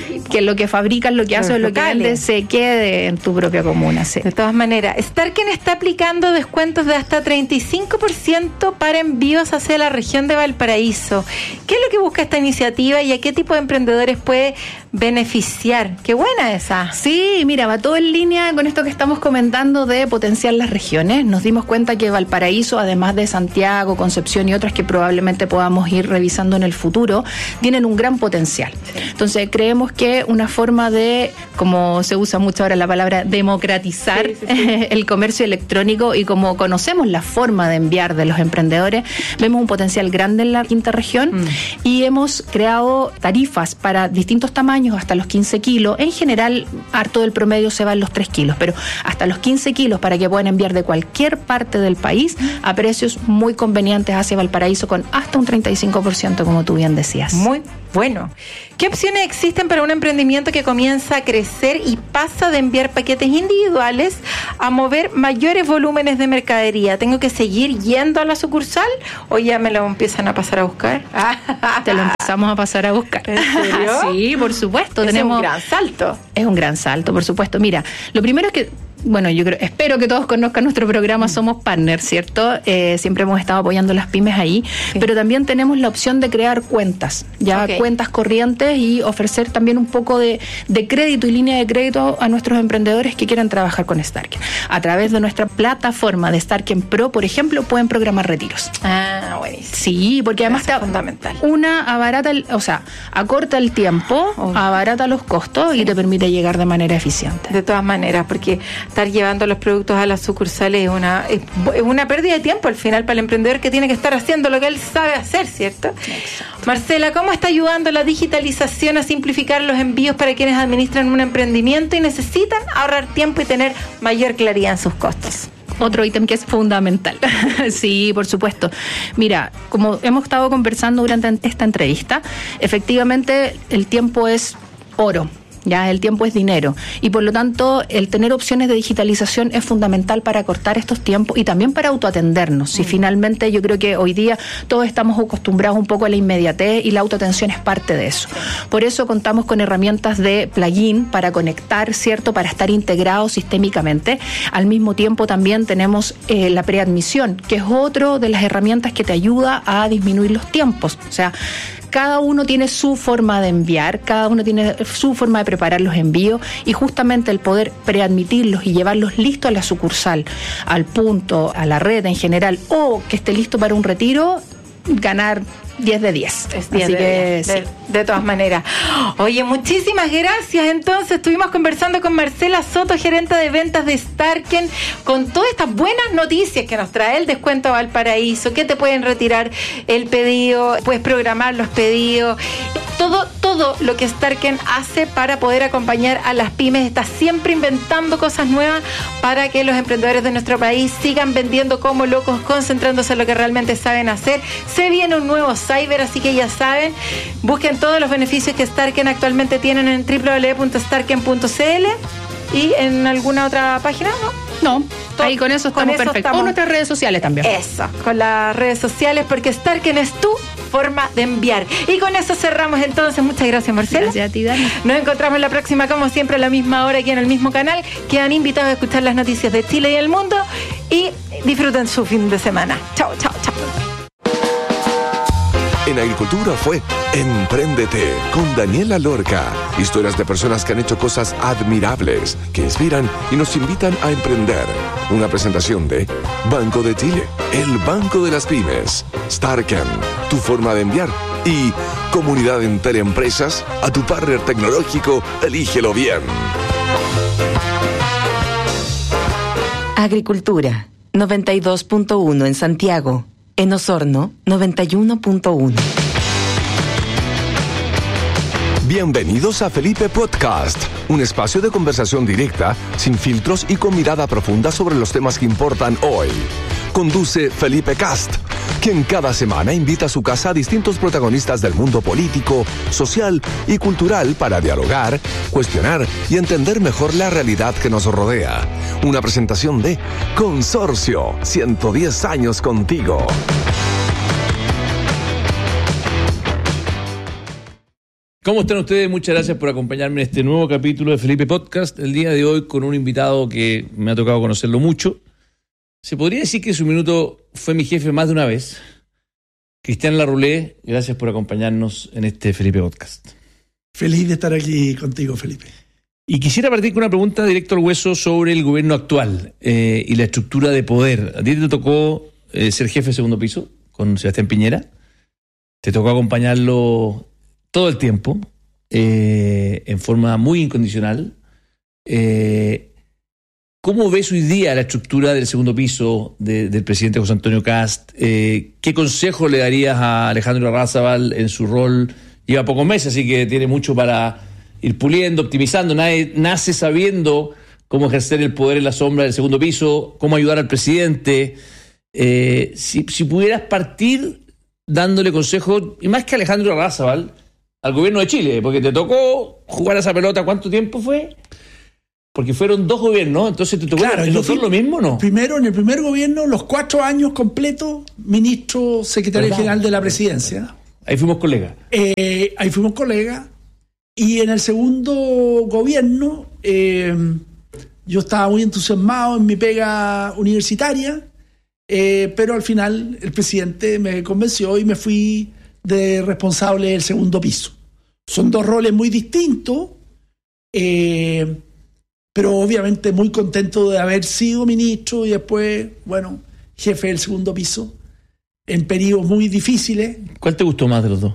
lo que fabrican, lo que hacen, lo que venden se quede en tu propia comuna. Sí. De todas maneras, Starken está aplicando descuentos de hasta 35% para envíos hacia la región de Valparaíso. ¿Qué es lo que busca esta iniciativa y a qué tipo de emprendedores puede beneficiar? ¡Qué buena esa! Sí, mira, va todo en línea con esto que estamos comentando de potenciar las regiones. Nos dimos cuenta que Valparaíso, además de Santiago, Concepción y otras que probablemente podamos ir revisando en el futuro, tienen un gran potencial. Sí. Entonces, creemos que fue una forma de, como se usa mucho ahora la palabra, democratizar el comercio electrónico, y como conocemos la forma de enviar de los emprendedores, vemos un potencial grande en la quinta región y hemos creado tarifas para distintos tamaños hasta los 15 kilos. En general, harto del promedio se va en los 3 kilos, pero hasta los 15 kilos para que puedan enviar de cualquier parte del país a precios muy convenientes hacia Valparaíso, con hasta un 35%, como tú bien decías. Muy bueno. ¿Qué opciones existen para un emprendimiento que comienza a crecer y pasa de enviar paquetes individuales a mover mayores volúmenes de mercadería? ¿Tengo que seguir yendo a la sucursal o ya me lo empiezan a pasar a buscar? Te lo empezamos a pasar a buscar. ¿En serio? Sí, por supuesto. Es un gran salto. Es un gran salto, por supuesto. Mira, lo primero es que, bueno, espero que todos conozcan nuestro programa Somos Partners, ¿cierto? Siempre hemos estado apoyando las pymes ahí, pero también tenemos la opción de crear cuentas, cuentas corrientes, y ofrecer también un poco de crédito y línea de crédito a nuestros emprendedores que quieran trabajar con Starken. A través de nuestra plataforma de Starken Pro, por ejemplo, pueden programar retiros. Ah, buenísimo. Sí, porque además es fundamental. Acorta el tiempo, abarata los costos y te permite llegar de manera eficiente. De todas maneras, porque estar llevando los productos a las sucursales es una pérdida de tiempo al final para el emprendedor, que tiene que estar haciendo lo que él sabe hacer, ¿cierto? Exacto. Marcela, ¿cómo está ayudando la digitalización a simplificar los envíos para quienes administran un emprendimiento y necesitan ahorrar tiempo y tener mayor claridad en sus costos? Otro ítem que es fundamental. Sí, por supuesto. Mira, como hemos estado conversando durante esta entrevista, efectivamente el tiempo es oro. Ya el tiempo es dinero, y por lo tanto el tener opciones de digitalización es fundamental para acortar estos tiempos y también para autoatendernos. Si finalmente yo creo que hoy día todos estamos acostumbrados un poco a la inmediatez, y la autoatención es parte de eso. Por eso contamos con herramientas de plugin para conectar, ¿cierto? Para estar integrados sistémicamente. Al mismo tiempo también tenemos la preadmisión, que es otra de las herramientas que te ayuda a disminuir los tiempos. O sea, cada uno tiene su forma de enviar, cada uno tiene su forma de preparar los envíos, y justamente el poder preadmitirlos y llevarlos listos a la sucursal, al punto, a la red en general, o que esté listo para un retiro, ganar 10 de 10. Es 10 de 10, de todas maneras. Oye, muchísimas gracias. Entonces, estuvimos conversando con Marcela Soto, gerente de ventas de Starken, con todas estas buenas noticias que nos trae el descuento a Valparaíso, que te pueden retirar el pedido, puedes programar los pedidos, todo lo que Starken hace para poder acompañar a las pymes. Está siempre inventando cosas nuevas para que los emprendedores de nuestro país sigan vendiendo como locos, concentrándose en lo que realmente saben hacer. Se viene un nuevo Cyber, así que ya saben, busquen todos los beneficios que Starken actualmente tienen en www.starken.cl y en alguna otra página, ¿no? No, ahí con eso estamos perfectos. O nuestras redes sociales también. Eso, con las redes sociales, porque Starken es tu forma de enviar. Y con eso cerramos entonces. Muchas gracias, Marcela. Gracias a ti, Dani. Nos encontramos la próxima, como siempre, a la misma hora, aquí en el mismo canal. Quedan invitados a escuchar las noticias de Chile y el mundo, y disfruten su fin de semana. Chao, chao, chao. En Agricultura fue Empréndete con Daniela Lorca. Historias de personas que han hecho cosas admirables, que inspiran y nos invitan a emprender. Una presentación de Banco de Chile, el banco de las pymes. Starken, tu forma de enviar. Y Comunidad en Teleempresas, a tu partner tecnológico, elígelo bien. Agricultura, 92.1 en Santiago. En Osorno, 91.1. Bienvenidos a Felipe Podcast, un espacio de conversación directa, sin filtros y con mirada profunda sobre los temas que importan hoy. Conduce Felipe Cast, quien cada semana invita a su casa a distintos protagonistas del mundo político, social y cultural para dialogar, cuestionar y entender mejor la realidad que nos rodea. Una presentación de Consorcio, 110 años contigo. ¿Cómo están ustedes? Muchas gracias por acompañarme en este nuevo capítulo de Felipe Podcast. El día de hoy con un invitado que me ha tocado conocerlo mucho. Se podría decir que su minuto fue mi jefe más de una vez. Cristian Larroulé, gracias por acompañarnos en este Felipe Podcast. Feliz de estar aquí contigo, Felipe. Y quisiera partir con una pregunta directo al hueso sobre el gobierno actual y la estructura de poder. ¿A ti te tocó ser jefe de segundo piso con Sebastián Piñera? ¿Te tocó acompañarlo todo el tiempo? en forma muy incondicional. ¿Cómo ves hoy día la estructura del segundo piso del presidente José Antonio Kast? ¿Qué consejo le darías a Alejandro Larrazábal en su rol? Lleva pocos meses, así que tiene mucho para ir puliendo, optimizando. Nadie nace sabiendo cómo ejercer el poder en la sombra del segundo piso, cómo ayudar al presidente. Si pudieras partir dándole consejos, y más que a Alejandro Larrazábal, al gobierno de Chile, porque te tocó jugar a esa pelota, ¿cuánto tiempo fue? Porque fueron 2 gobiernos, entonces te tocó. Claro, ¿no son lo mismo, no? Primero, en el primer gobierno, los 4 años completos, ministro secretario general de la presidencia. Ahí fuimos colegas. Y en el segundo gobierno, yo estaba muy entusiasmado en mi pega universitaria, pero al final el presidente me convenció y me fui de responsable del segundo piso. Son 2 roles muy distintos, pero obviamente muy contento de haber sido ministro y después, bueno, jefe del segundo piso en periodos muy difíciles. ¿Cuál te gustó más de los 2?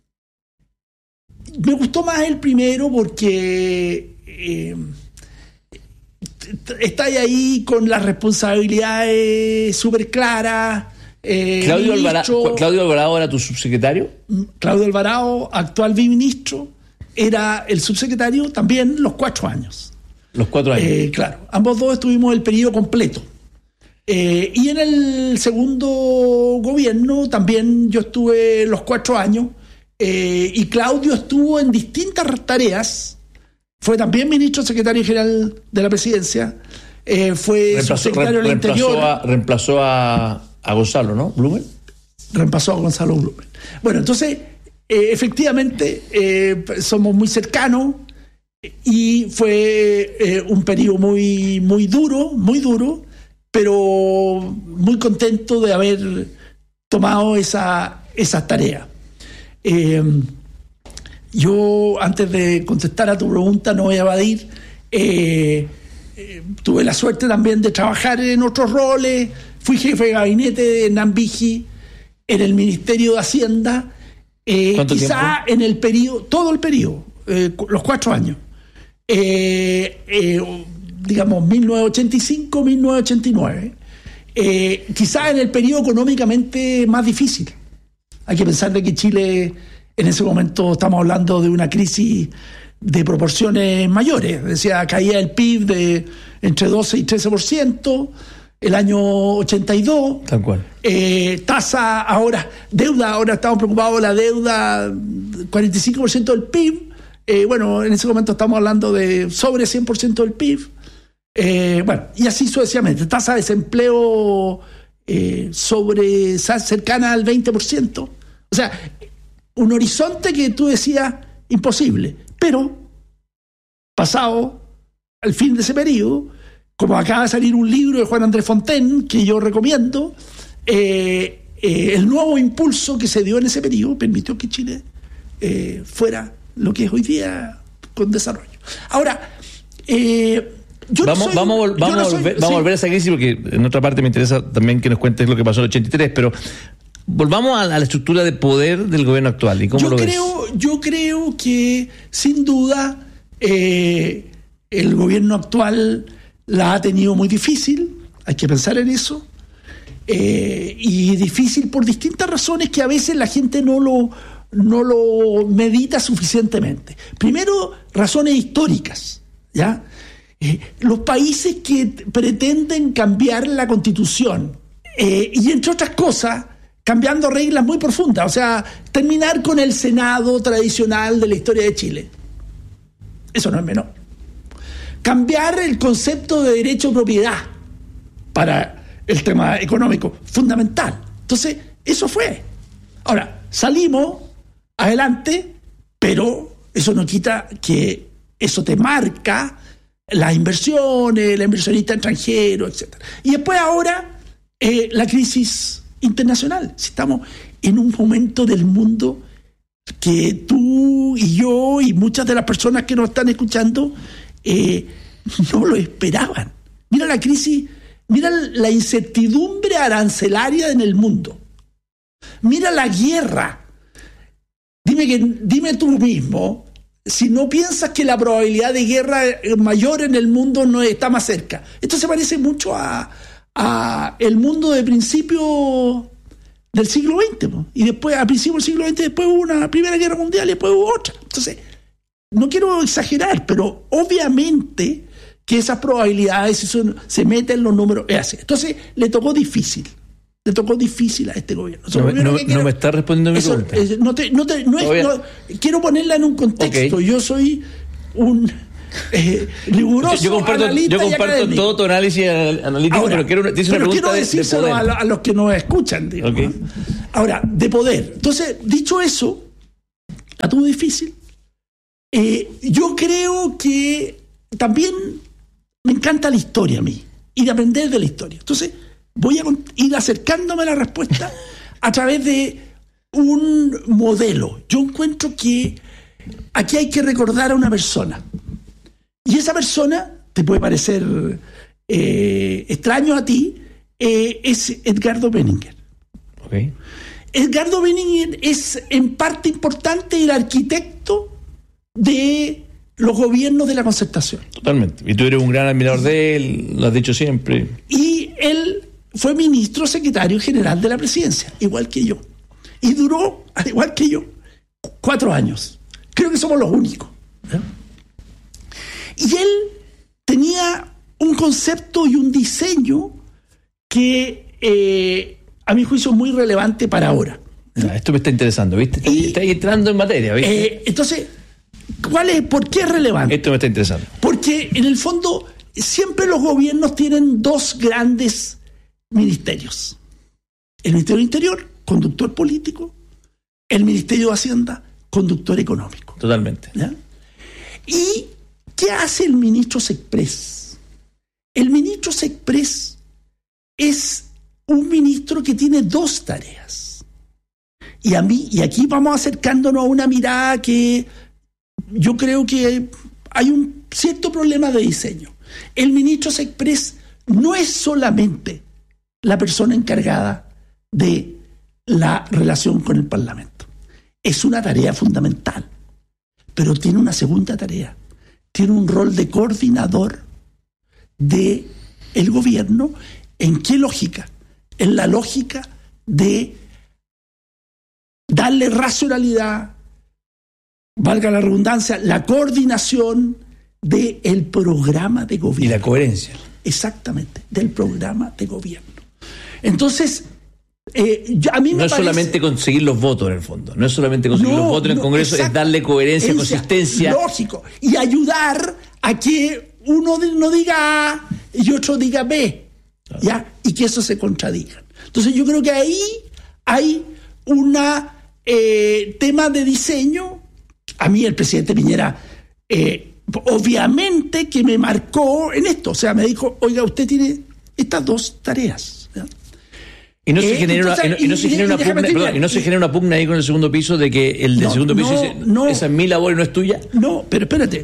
Me gustó más el primero porque estáis ahí con las responsabilidades súper claras. ¿Claudio Alvarado era tu subsecretario? Claudio Alvarado, actual viceministro, era el subsecretario también los 4 años. Los 4 años. Claro, ambos 2 estuvimos el periodo completo. Y en el segundo gobierno también yo estuve los 4 años, y Claudio estuvo en distintas tareas. Fue también ministro secretario general de la presidencia, fue subsecretario del Interior. Reemplazó a Gonzalo, ¿no? ¿Blumen? Reemplazó a Gonzalo Blumen. Bueno, entonces, efectivamente, somos muy cercanos. Y fue un periodo muy duro, pero muy contento de haber tomado esa tarea. Yo, antes de contestar a tu pregunta, no voy a evadir. Tuve la suerte también de trabajar en otros roles. Fui jefe de gabinete de Nambiji en el Ministerio de Hacienda. Quizá en el periodo, todo el periodo, los 4 años. Digamos 1985-1989, quizás en el periodo económicamente más difícil. Hay que pensar de que Chile en ese momento estamos hablando de una crisis de proporciones mayores, decía, caía el PIB de entre 12 y 13% el año 82. Tal cual. Tasa ahora, deuda, ahora estamos preocupados de la deuda, 45% del PIB. Bueno, en ese momento estamos hablando de sobre 100% del PIB. Bueno, y así sucesivamente. Tasa de desempleo cercana al 20%. O sea, un horizonte que tú decías imposible. Pero, pasado al fin de ese periodo, como acaba de salir un libro de Juan Andrés Fontaine, que yo recomiendo, el nuevo impulso que se dio en ese periodo permitió que Chile fuera lo que es hoy día con desarrollo. Ahora, vamos a volver a esa crisis, porque en otra parte me interesa también que nos cuentes lo que pasó en el 83, pero volvamos a la estructura de poder del gobierno actual. ¿Y cómo lo ves? Yo creo que, sin duda, el gobierno actual la ha tenido muy difícil, hay que pensar en eso, y difícil por distintas razones que a veces la gente no lo medita suficientemente. Primero, razones históricas, ¿ya? Los países que pretenden cambiar la Constitución, y entre otras cosas, cambiando reglas muy profundas, o sea, terminar con el Senado tradicional de la historia de Chile. Eso no es menor. Cambiar el concepto de derecho de propiedad para el tema económico, fundamental. Entonces, eso fue. Ahora, salimos adelante, pero eso no quita que eso te marca las inversiones, la inversionista extranjero, etc. Y después ahora la crisis internacional. Si estamos en un momento del mundo que tú y yo y muchas de las personas que nos están escuchando no lo esperaban. Mira la crisis, mira la incertidumbre arancelaria en el mundo. Mira la guerra. Dime tú mismo, si no piensas que la probabilidad de guerra mayor en el mundo no está más cerca. Esto se parece mucho a el mundo de principio del siglo XX, ¿no? Y después, a principios del siglo XX, después hubo una Primera Guerra Mundial y después hubo otra. Entonces, no quiero exagerar, pero obviamente que esas probabilidades se meten en los números. Es así. Entonces, le tocó difícil a este gobierno. No me está respondiendo mi pregunta. Quiero ponerla en un contexto. Okay. Yo soy un riguroso yo comparto todo tu análisis analítico. Ahora, pero quiero decírselo de a los que nos escuchan, digamos, okay. Ahora, de poder. Entonces, dicho eso, la tuvo difícil. Yo creo que también me encanta la historia a mí y de aprender de la historia. Entonces, voy a ir acercándome a la respuesta a través de un modelo. Yo encuentro que aquí hay que recordar a una persona. Y esa persona, te puede parecer extraño a ti, es Edgardo Benninger. Okay. Edgardo Benninger es en parte importante el arquitecto de los gobiernos de la Concertación. Totalmente. Y tú eres un gran admirador de él, lo has dicho siempre. Y él fue ministro secretario general de la presidencia, igual que yo. Y duró, al igual que yo, 4 años. Creo que somos los únicos. Y él tenía un concepto y un diseño que, a mi juicio, es muy relevante para ahora. Esto me está interesando, ¿viste? Estás entrando en materia, ¿viste? Entonces, ¿por qué es relevante? Esto me está interesando. Porque, en el fondo, siempre los gobiernos tienen 2 grandes ministerios. El Ministerio del Interior, conductor político. El Ministerio de Hacienda, conductor económico. Totalmente. ¿Ya? ¿Y qué hace el ministro Sexpress? El ministro Sexpress es un ministro que tiene 2 tareas. Y aquí vamos acercándonos a una mirada que yo creo que hay un cierto problema de diseño. El ministro Sexpress no es solamente la persona encargada de la relación con el Parlamento. Es una tarea fundamental, pero tiene una segunda tarea. Tiene un rol de coordinador del gobierno. ¿En qué lógica? En la lógica de darle racionalidad, valga la redundancia, la coordinación del programa de gobierno. Y la coherencia. Exactamente, del programa de gobierno. Entonces, a mí no es solamente conseguir los votos en el fondo, no es solamente conseguir los votos en el Congreso, es darle coherencia, consistencia. Lógico, y ayudar a que uno no diga A y otro diga B, claro. ¿Ya? Y que eso se contradiga. Entonces yo creo que ahí hay un tema de diseño. A mí el presidente Piñera, obviamente que me marcó en esto, o sea, me dijo, oiga, usted tiene estas 2 tareas, ¿ya? Y no se genera una pugna ahí con el segundo piso de que el del segundo piso dice, esa es mi labor y no es tuya. No, pero espérate,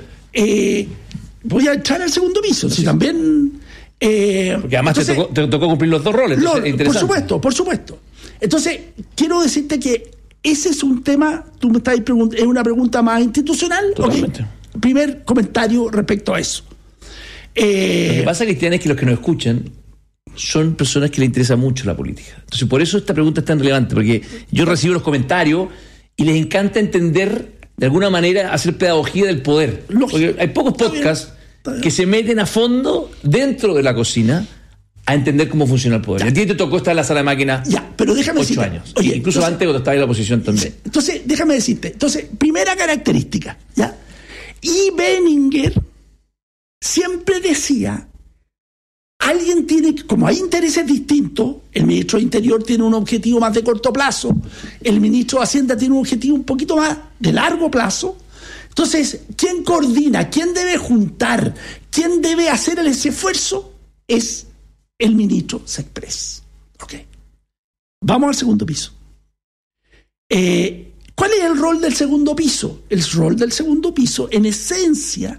voy a entrar al segundo piso, si también. Porque además te tocó cumplir los 2 roles. Por supuesto. Entonces, quiero decirte que ese es un tema, tú me estás preguntando, es una pregunta más institucional. Totalmente. Okay. Primer comentario respecto a eso. Lo que pasa, Cristian, es que los que nos escuchan son personas que les interesa mucho la política. Entonces, por eso esta pregunta es tan relevante, porque yo recibo los comentarios y les encanta entender, de alguna manera, hacer pedagogía del poder. Porque hay pocos podcasts que se meten a fondo dentro de la cocina a entender cómo funciona el poder. Ya. A ti te tocó estar en la sala de máquinas pero déjame 8 años. Oye, incluso antes cuando estabas en la oposición también. Entonces, déjame decirte. Primera característica, ¿ya? Y Benninger siempre decía, alguien tiene, como hay intereses distintos, el ministro de Interior tiene un objetivo más de corto plazo, el ministro de Hacienda tiene un objetivo un poquito más de largo plazo. Entonces, ¿quién coordina? ¿Quién debe juntar? ¿Quién debe hacer ese esfuerzo? Es el ministro Sexpress. Ok. Vamos al segundo piso. ¿Cuál es el rol del segundo piso? El rol del segundo piso, en esencia,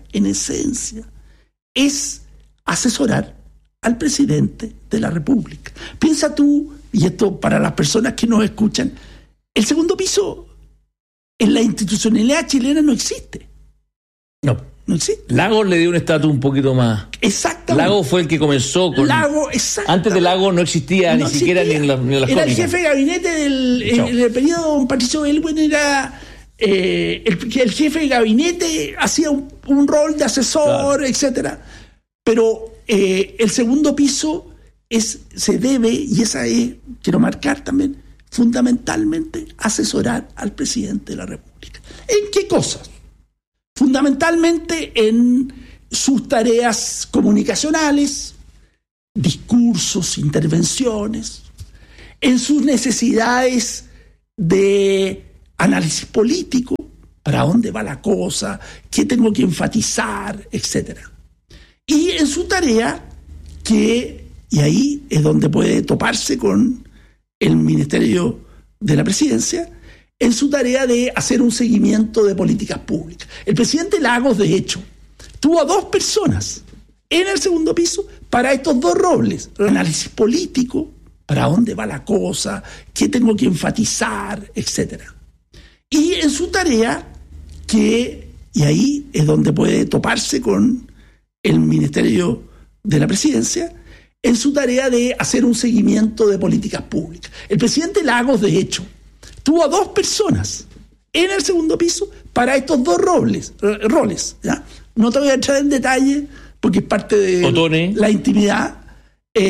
es asesorar al presidente de la República. Piensa tú, y esto para las personas que nos escuchan, el segundo piso en la institucionalidad chilena no existe. No existe. Lagos le dio un estatus un poquito más. Exactamente. Lagos fue el que comenzó con. Antes de Lagos no existía ni siquiera ni en las Era crónicas. el jefe de gabinete en el periodo de don Patricio Elwin, era el jefe de gabinete, hacía un rol de asesor, etcétera. Pero el segundo piso se debe, y esa es, quiero marcar también, fundamentalmente asesorar al presidente de la República. ¿En qué cosas? Fundamentalmente en sus tareas comunicacionales, discursos, intervenciones, en sus necesidades de análisis político, para dónde va la cosa, qué tengo que enfatizar, etc. Y en su tarea y ahí es donde puede toparse con el Ministerio de la Presidencia, en su tarea de hacer un seguimiento de políticas públicas. El presidente Lagos, de hecho, tuvo a 2 personas en el segundo piso para estos 2 roles. Análisis político, para dónde va la cosa, qué tengo que enfatizar, etc. Y en su tarea y ahí es donde puede toparse con el Ministerio de la Presidencia, en su tarea de hacer un seguimiento de políticas públicas. El presidente Lagos, de hecho, tuvo a 2 personas en el segundo piso para estos 2 roles. ¿Ya? No te voy a entrar en detalle porque es parte de la intimidad,